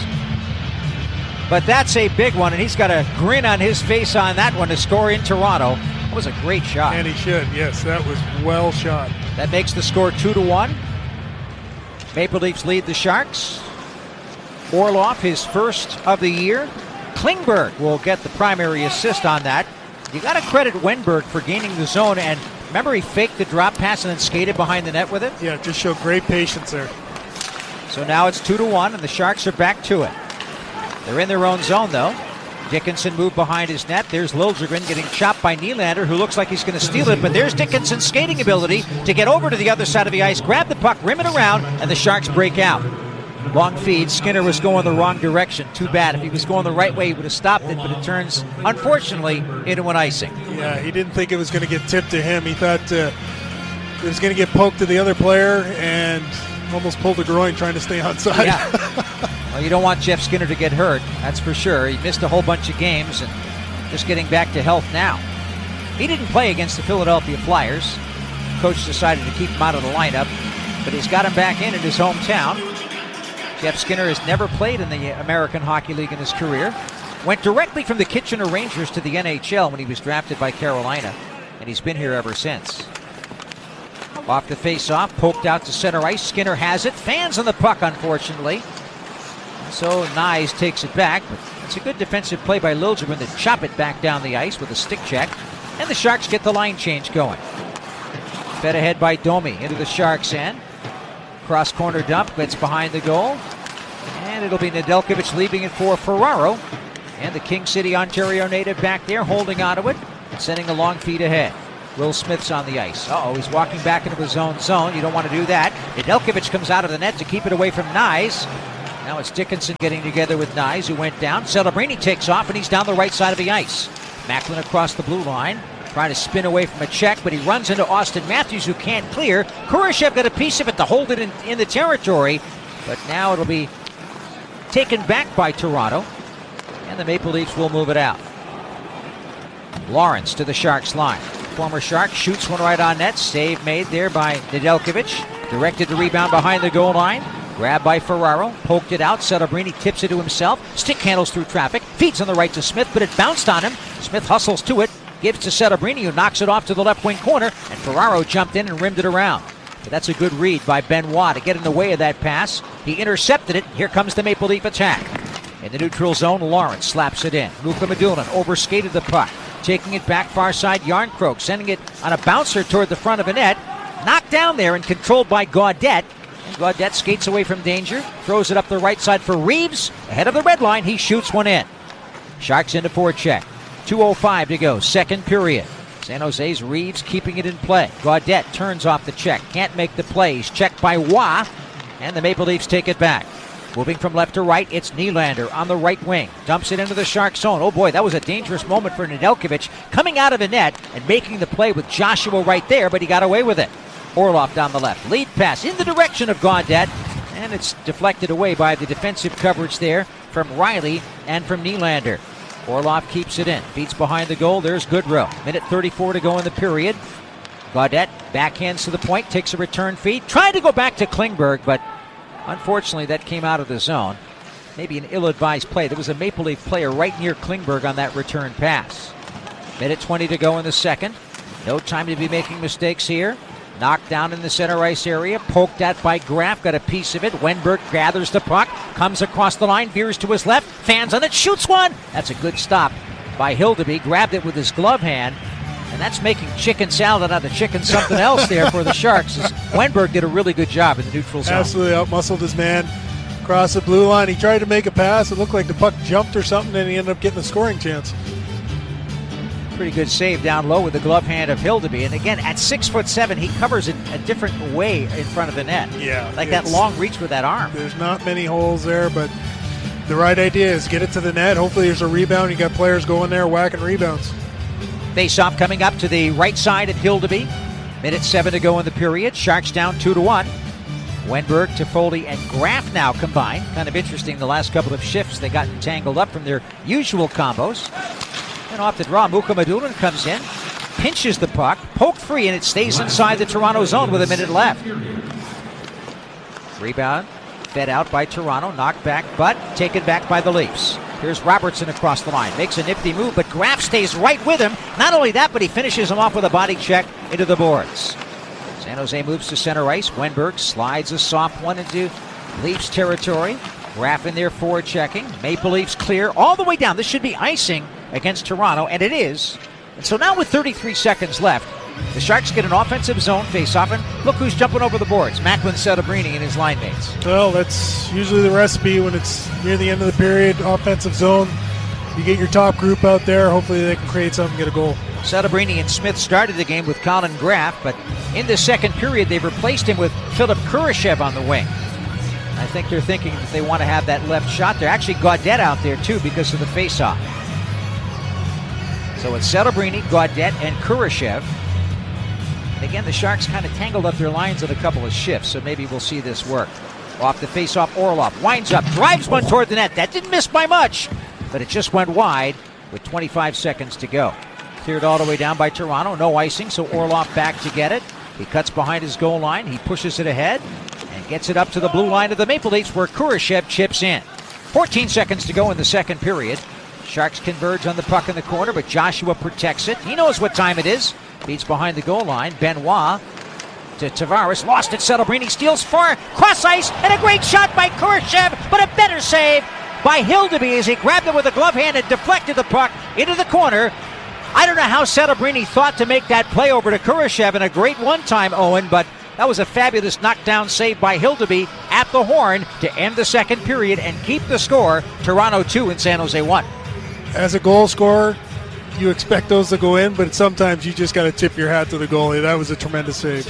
But that's a big one, and he's got a grin on his face on that one to score in Toronto. That was a great shot. And he should, yes, that was well shot. That makes the score 2-1. Maple Leafs lead the Sharks. Orlov, his first of the year. Klingberg will get the primary assist on that. You got to credit Wenberg for gaining the zone, and remember he faked the drop pass and then skated behind the net with it? Yeah, just showed great patience there. So now it's 2-1, and the Sharks are back to it. They're in their own zone, though. Dickinson moved behind his net. There's Liljegren getting chopped by Nylander, who looks like he's going to steal it, but there's Dickinson's skating ability to get over to the other side of the ice, grab the puck, rim it around, and the Sharks break out. Long feed. Skinner was going the wrong direction. Too bad. If he was going the right way, he would have stopped it, but it turns, unfortunately, into an icing. Yeah, he didn't think it was going to get tipped to him. He thought it was going to get poked to the other player and almost pulled the groin trying to stay onside. Yeah. Well, you don't want Jeff Skinner to get hurt, that's for sure. He missed a whole bunch of games and just getting back to health now. He didn't play against the Philadelphia Flyers. Coach decided to keep him out of the lineup, but he's got him back in his hometown. Jeff Skinner has never played in the American Hockey League in his career. Went directly from the Kitchener Rangers to the NHL when he was drafted by Carolina. In and he's been here ever since. Off the face-off, poked out to center ice. Skinner has it. Fans on the puck, unfortunately. So Nyes takes it back, but it's a good defensive play by Liljegren to chop it back down the ice with a stick check. And the Sharks get the line change going. Fed ahead by Domi into the Sharks' end. Cross corner dump, gets behind the goal. And it'll be Nedeljkovic leaving it for Ferraro. And the King City, Ontario native back there holding onto it, sending a long feed ahead. Will Smith's on the ice. He's walking back into his own zone. You don't want to do that. Nedeljkovic comes out of the net to keep it away from Nyes. Now it's Dickinson getting together with Nyes, who went down. Celebrini takes off, and he's down the right side of the ice. Macklin across the blue line, trying to spin away from a check, but he runs into Austin Matthews, who can't clear. Kurashev got a piece of it to hold it in the territory, but now it'll be taken back by Toronto, and the Maple Leafs will move it out. Lawrence to the Sharks line. Former Shark shoots one right on net. Save made there by Nedeljkovic. Directed the rebound behind the goal line. Grabbed by Ferraro. Poked it out. Celebrini tips it to himself. Stick handles through traffic. Feeds on the right to Smith, but it bounced on him. Smith hustles to it. Gives to Celebrini, who knocks it off to the left wing corner. And Ferraro jumped in and rimmed it around. But that's a good read by Benoit to get in the way of that pass. He intercepted it. Here comes the Maple Leaf attack. In the neutral zone, Lawrence slaps it in. Mukhamadullin overskated the puck. Taking it back far side, Yarncroke sending it on a bouncer toward the front of a net. Knocked down there and controlled by Gaudette. And Gaudette skates away from danger. Throws it up the right side for Reeves. Ahead of the red line, he shoots one in. Sharks into forecheck. 2:05 to go, second period. San Jose's Reeves keeping it in play. Gaudette turns off the check. Can't make the play. He's checked by Waugh. And the Maple Leafs take it back. Moving from left to right, it's Nylander on the right wing. Dumps it into the Shark zone. Oh boy, that was a dangerous moment for Nedeljkovic, coming out of the net and making the play with Joshua right there, but he got away with it. Orlov down the left. Lead pass in the direction of Gaudette, and it's deflected away by the defensive coverage there from Riley and from Nylander. Orlov keeps it in. Feeds behind the goal. There's Goodrow. Minute 34 to go in the period. Gaudette backhands to the point, takes a return feed. Tried to go back to Klingberg, but unfortunately, that came out of the zone. Maybe an ill-advised play. There was a Maple Leaf player right near Klingberg on that return pass. Minute 20 to go in the second. No time to be making mistakes here. Knocked down in the center ice area. Poked at by Graf. Got a piece of it. Wenberg gathers the puck. Comes across the line. Veers to his left. Fans on it. Shoots one. That's a good stop by Hildeby. Grabbed it with his glove hand. And that's making chicken salad out of chicken something else there for the Sharks. Wenberg did a really good job in the neutral zone. Absolutely outmuscled his man across the blue line. He tried to make a pass. It looked like the puck jumped or something, and he ended up getting a scoring chance. Pretty good save down low with the glove hand of Hildeby. And again, at 6'7", he covers it a different way in front of the net. Yeah. Like that long reach with that arm. There's not many holes there, but the right idea is get it to the net. Hopefully there's a rebound. You got players going there whacking rebounds. Face-off coming up to the right side at Hildeby. Minute 7 to go in the period. Sharks down 2-1. Wenberg, Toffoli, and Graf now combined. Kind of interesting, the last couple of shifts they got entangled up from their usual combos. And off the draw, Mukhamadullin comes in, pinches the puck, poked free, and it stays inside the Toronto zone with a minute left. Rebound, fed out by Toronto, knocked back, but taken back by the Leafs. Here's Robertson across the line, makes a nifty move, but Graf stays right with him. Not only that, but he finishes him off with a body check into the boards. San Jose moves to center ice. Wenberg slides a soft one into Leafs territory. Graf in there forward checking. Maple Leafs clear all the way down. This should be icing against Toronto, and it is. And so now with 33 seconds left, the Sharks get an offensive zone face-off, and look who's jumping over the boards. Macklin, Celebrini, and his line mates. Well, that's usually the recipe when it's near the end of the period, offensive zone. You get your top group out there. Hopefully they can create something and get a goal. Celebrini and Smith started the game with Colin Graf, but in the second period, they've replaced him with Philip Kurashev on the wing. I think they're thinking that they want to have that left shot. They're actually Gaudette out there, too, because of the face-off. So it's Celebrini, Gaudette, and Kurashev. And again, the Sharks kind of tangled up their lines in a couple of shifts, so maybe we'll see this work. Off the face-off, Orlov winds up, drives one toward the net. That didn't miss by much, but it just went wide with 25 seconds to go. Cleared all the way down by Toronto. No icing, so Orlov back to get it. He cuts behind his goal line. He pushes it ahead and gets it up to the blue line of the Maple Leafs, where Kurashev chips in. 14 seconds to go in the second period. Sharks converge on the puck in the corner, but Joshua protects it. He knows what time it is. Beats behind the goal line. Benoit to Tavares. Lost it. Celebrini steals far. Cross ice. And a great shot by Kurashev. But a better save by Hildeby as he grabbed it with a glove hand and deflected the puck into the corner. I don't know how Celebrini thought to make that play over to Kurashev in a great one-time, Owen, but that was a fabulous knockdown save by Hildeby at the horn to end the second period and keep the score. Toronto 2 and San Jose 1. As a goal scorer, you expect those to go in, but sometimes you just got to tip your hat to the goalie. That was a tremendous save.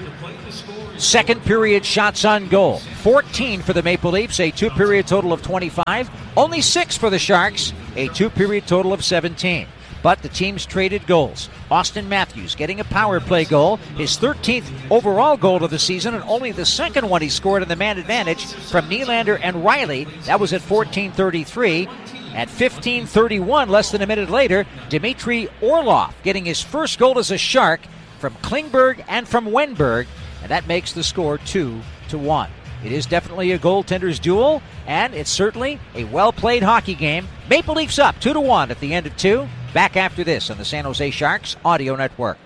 Second period shots on goal. 14 for the Maple Leafs, a two-period total of 25. Only 6 for the Sharks, a two-period total of 17. But the teams traded goals. Austin Matthews getting a power play goal, his 13th overall goal of the season, and only the second one he scored in the man advantage from Nylander and Riley. That was at 14:33. At 15:31, less than a minute later, Dmitry Orlov getting his first goal as a Shark from Klingberg and from Wenberg, and that makes the score 2-1. It is definitely a goaltender's duel, and it's certainly a well-played hockey game. Maple Leafs up 2-1 at the end of 2. Back after this on the San Jose Sharks Audio Network.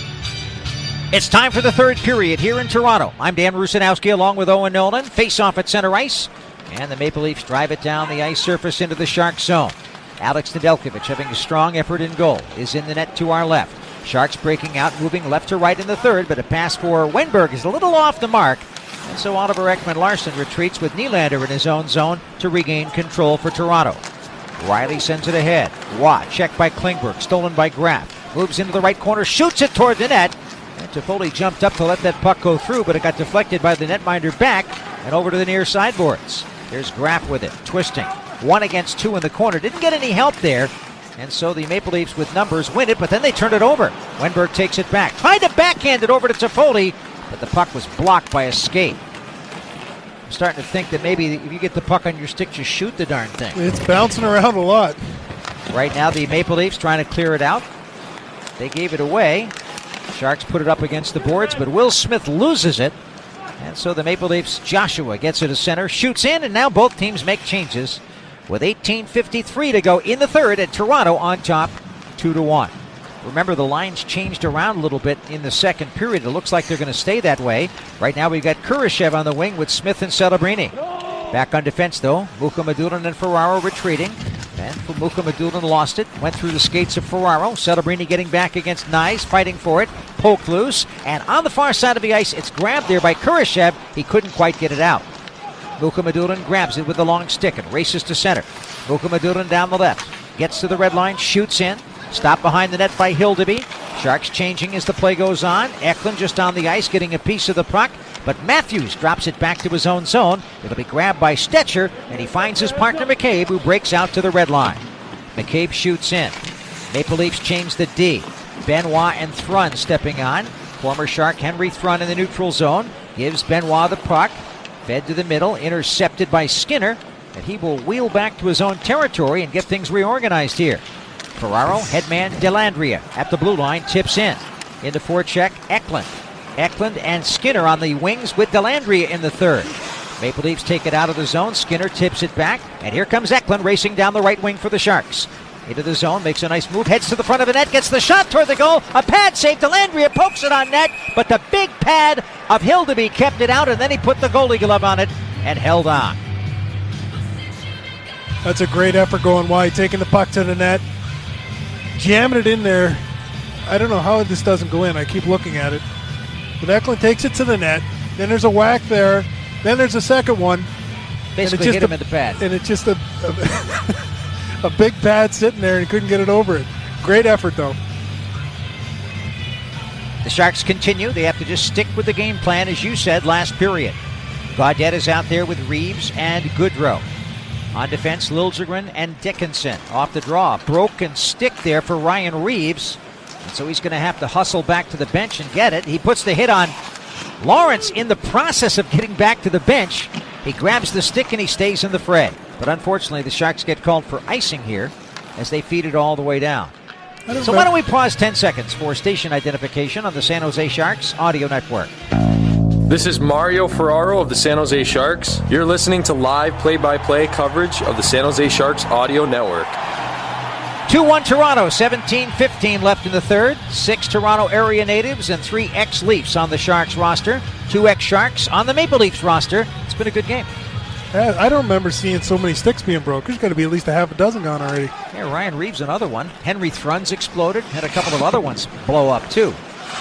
It's time for the third period here in Toronto. I'm Dan Rusanowski along with Owen Nolan. Face off at center ice, and the Maple Leafs drive it down the ice surface into the Sharks zone. Alex Nedeljkovic having a strong effort in goal is in the net to our left. Sharks breaking out, moving left to right in the third, but a pass for Wenberg is a little off the mark. And so Oliver Ekman-Larsson retreats with Nylander in his own zone to regain control for Toronto. Riley sends it ahead. Watt checked by Klingberg, stolen by Graff. Moves into the right corner, shoots it toward the net. And Toffoli jumped up to let that puck go through, but it got deflected by the netminder back and over to the near sideboards. There's Graff with it, twisting. 1 against 2 in the corner. Didn't get any help there. And so the Maple Leafs with numbers win it, but then they turn it over. Wenberg takes it back. Tried to backhand it over to Toffoli, but the puck was blocked by a skate. I'm starting to think that maybe if you get the puck on your stick, just shoot the darn thing. It's bouncing around a lot. Right now, the Maple Leafs trying to clear it out. They gave it away. Sharks put it up against the boards, but Will Smith loses it. And so the Maple Leafs, Joshua gets it to center, shoots in, and now both teams make changes with 18:53 to go in the third, and Toronto on top 2-1. Remember, the lines changed around a little bit in the second period. It looks like they're going to stay that way. Right now we've got Kurashev on the wing with Smith and Celebrini. Back on defense, though. Mukhamadullin and Ferraro retreating. And Mukhamadullin lost it. Went through the skates of Ferraro. Celebrini getting back against Nyes, fighting for it. Poked loose. And on the far side of the ice, it's grabbed there by Kurashev. He couldn't quite get it out. Mukhamadullin grabs it with the long stick and races to center. Mukhamadullin down the left. Gets to the red line, shoots in. Stopped behind the net by Hildeby. Sharks changing as the play goes on. Eklund just on the ice getting a piece of the puck, but Matthews drops it back to his own zone. It'll be grabbed by Stetcher, and he finds his partner McCabe, who breaks out to the red line. McCabe shoots in. Maple Leafs change the D. Benoit and Thrun stepping on. Former Shark Henry Thrun in the neutral zone. Gives Benoit the puck. Fed to the middle, intercepted by Skinner, and he will wheel back to his own territory and get things reorganized here. Ferraro, headman Dellandrea at the blue line, tips in. Into forecheck, Eklund. Eklund and Skinner on the wings with Dellandrea in the third. Maple Leafs take it out of the zone. Skinner tips it back, and here comes Eklund racing down the right wing for the Sharks. Into the zone, makes a nice move, heads to the front of the net, gets the shot toward the goal. A pad save, Dellandrea pokes it on net, but the big pad of Hildeby kept it out, and then he put the goalie glove on it and held on. That's a great effort going wide, taking the puck to the net, jamming it in there. I don't know how this doesn't go in. I keep looking at it. But Eklund takes it to the net. Then there's a whack there. Then there's a second one. Basically hit him in the pad. And it's just a big pad sitting there, and he couldn't get it over it. Great effort, though. The Sharks continue. They have to just stick with the game plan, as you said, last period. Gaudette is out there with Reeves and Goodrow. On defense, Liljegren and Dickinson. Off the draw. Broken stick there for Ryan Reeves. And so he's going to have to hustle back to the bench and get it. He puts the hit on Lawrence in the process of getting back to the bench. He grabs the stick and he stays in the fray. But unfortunately, the Sharks get called for icing here as they feed it all the way down. So why don't we pause 10 seconds for station identification on the San Jose Sharks Audio Network. This is Mario Ferraro of the San Jose Sharks. You're listening to live play-by-play coverage of the San Jose Sharks Audio Network. 2-1 Toronto, 17-15 left in the third. 6 Toronto area natives and 3 ex-Leafs on the Sharks roster. 2 ex-Sharks on the Maple Leafs roster. It's been a good game. I don't remember seeing so many sticks being broke. There's got to be at least a half a dozen gone already. Yeah, Ryan Reeves, another one. Henry Thrun's exploded. Had a couple of other ones blow up, too.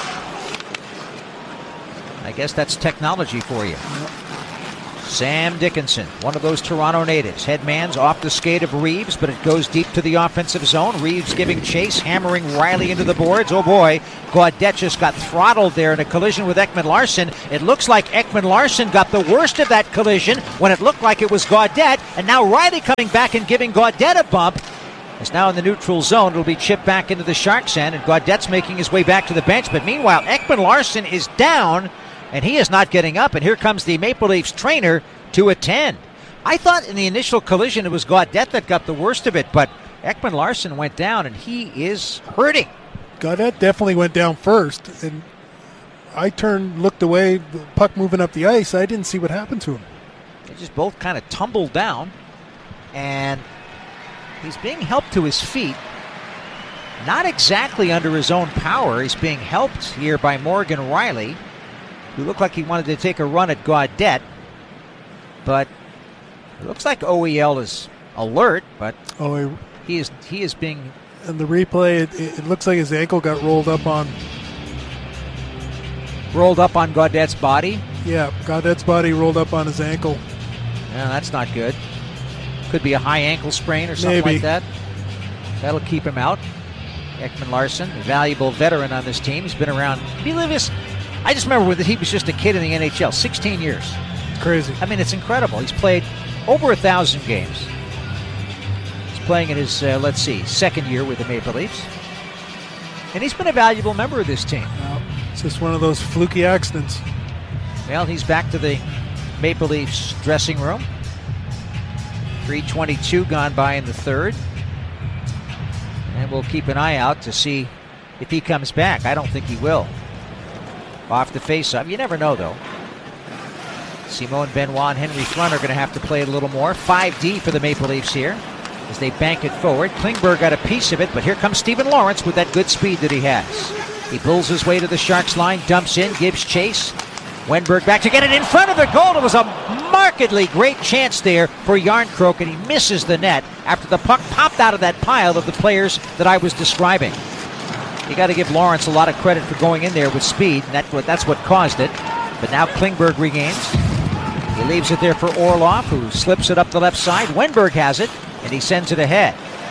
I guess that's technology for you. Sam Dickinson, one of those Toronto natives. Headman's off the skate of Reeves, but it goes deep to the offensive zone. Reeves giving chase, hammering Riley into the boards. Oh boy, Gaudette just got throttled there in a collision with Ekman Larsson. It looks like Ekman Larsson got the worst of that collision when it looked like it was Gaudette, and now Riley coming back and giving Gaudette a bump. It's now in the neutral zone. It'll be chipped back into the Sharks' end, and Gaudette's making his way back to the bench. But meanwhile, Ekman Larsson is down, and he is not getting up, and here comes the Maple Leafs trainer to attend. I thought in the initial collision it was Gaudette that got the worst of it, but Ekman Larsson went down, and he is hurting. Gaudette definitely went down first, and I looked away, the puck moving up the ice. I didn't see what happened to him. They just both kind of tumbled down, and he's being helped to his feet. Not exactly under his own power. He's being helped here by Morgan Riley, who looked like he wanted to take a run at Gaudette. But it looks like OEL is alert, but he is being... In the replay, it looks like his ankle got rolled up on Gaudette's body. Yeah, Gaudette's body rolled up on his ankle. Yeah, that's not good. Could be a high ankle sprain or something like that. That'll keep him out. Ekman Larsson, a valuable veteran on this team. He's been around. I just remember when he was just a kid in the NHL, 16 years. Crazy. I mean, it's incredible. He's played over 1,000 games. He's playing in his, second year with the Maple Leafs. And he's been a valuable member of this team. No, it's just one of those fluky accidents. Well, he's back to the Maple Leafs dressing room. 3:22 gone by in the third. And we'll keep an eye out to see if he comes back. I don't think he will. Off the face-off. You never know, though. Simone Benoit and Henry Thrun are going to have to play a little more. 5D for the Maple Leafs here as they bank it forward. Klingberg got a piece of it, but here comes Stephen Lawrence with that good speed that he has. He pulls his way to the Sharks line, dumps in, gives chase. Wenberg back to get it in front of the goal. It was a markedly great chance there for Järnkrok, and he misses the net after the puck popped out of that pile of the players that I was describing. You got to give Lawrence a lot of credit for going in there with speed, and that's what caused it. But now Klingberg regains. He leaves it there for Orlov, who slips it up the left side. Wenberg has it, and he sends it ahead.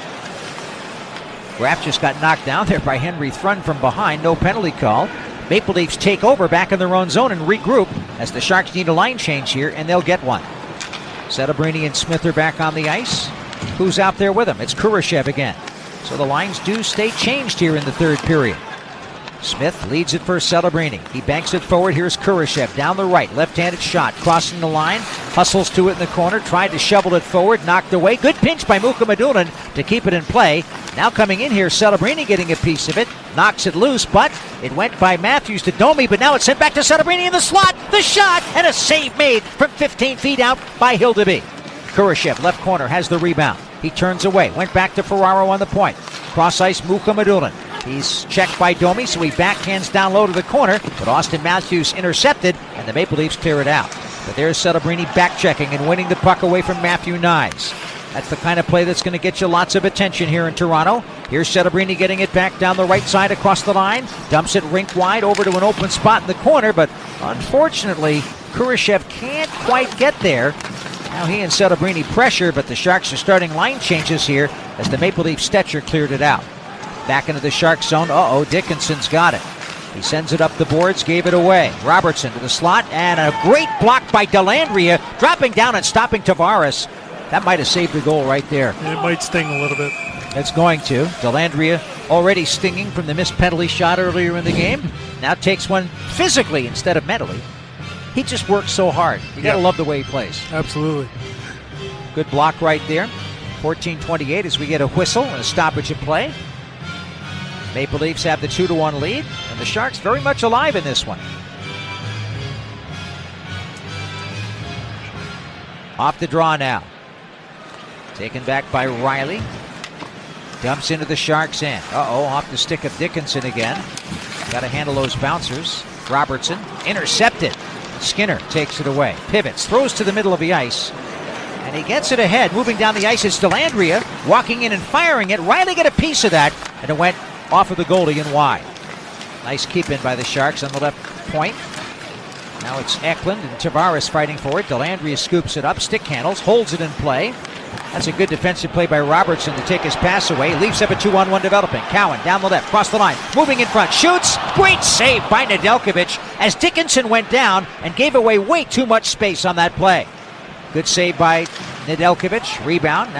Graf just got knocked down there by Henry Thrun from behind. No penalty call. Maple Leafs take over back in their own zone and regroup as the Sharks need a line change here, and they'll get one. Setebrini and Smith are back on the ice. Who's out there with them? It's Kurashev again. So the lines do stay changed here in the third period. Smith leads it for Celebrini. He banks it forward. Here's Kurashev down the right. Left-handed shot. Crossing the line. Hustles to it in the corner. Tried to shovel it forward. Knocked away. Good pinch by Mukhamadullin to keep it in play. Now coming in here, Celebrini getting a piece of it. Knocks it loose, but it went by Matthews to Domi, but now it's sent back to Celebrini in the slot. The shot, and a save made from 15 feet out by Hildeby. Kurashev, left corner, has the rebound. He turns away. Went back to Ferraro on the point. Cross ice, Mukhamadullin. He's checked by Domi, so he backhands down low to the corner, but Austin Matthews intercepted, and the Maple Leafs clear it out. But there's Celebrini back-checking and winning the puck away from Matthew Knies. That's the kind of play that's going to get you lots of attention here in Toronto. Here's Celebrini getting it back down the right side across the line. Dumps it rink wide over to an open spot in the corner, but unfortunately, Kurashev can't quite get there. Now he and Celebrini pressure, but the Sharks are starting line changes here as the Maple Leaf Stetcher cleared it out. Back into the Sharks zone. Dickinson's got it. He sends it up the boards, gave it away. Robertson to the slot, and a great block by Dellandrea, dropping down and stopping Tavares. That might have saved the goal right there. It might sting a little bit. It's going to. Dellandrea already stinging from the missed penalty shot earlier in the game. Now takes one physically instead of mentally. He just works so hard. You got to love the way he plays. Absolutely. Good block right there. 14:28 as we get a whistle and a stoppage of play. Maple Leafs have the 2-1 lead, and the Sharks very much alive in this one. Off the draw now. Taken back by Riley. Dumps into the Sharks' end. Off the stick of Dickinson again. Got to handle those bouncers. Robertson intercepted. Skinner takes it away. Pivots, throws to the middle of the ice. And he gets it ahead. Moving down the ice is Dellandrea. Walking in and firing it. Riley got a piece of that. And it went off of the goalie and wide. Nice keep in by the Sharks on the left point. Now it's Eklund and Tavares fighting for it. Dellandrea scoops it up. Stick handles. Holds it in play. That's a good defensive play by Robertson to take his pass away. Leafs have a 2-on-1 developing. Cowan down the left, cross the line, moving in front, shoots. Great save by Nedeljkovic as Dickinson went down and gave away way too much space on that play. Good save by Nedeljkovic. Rebound.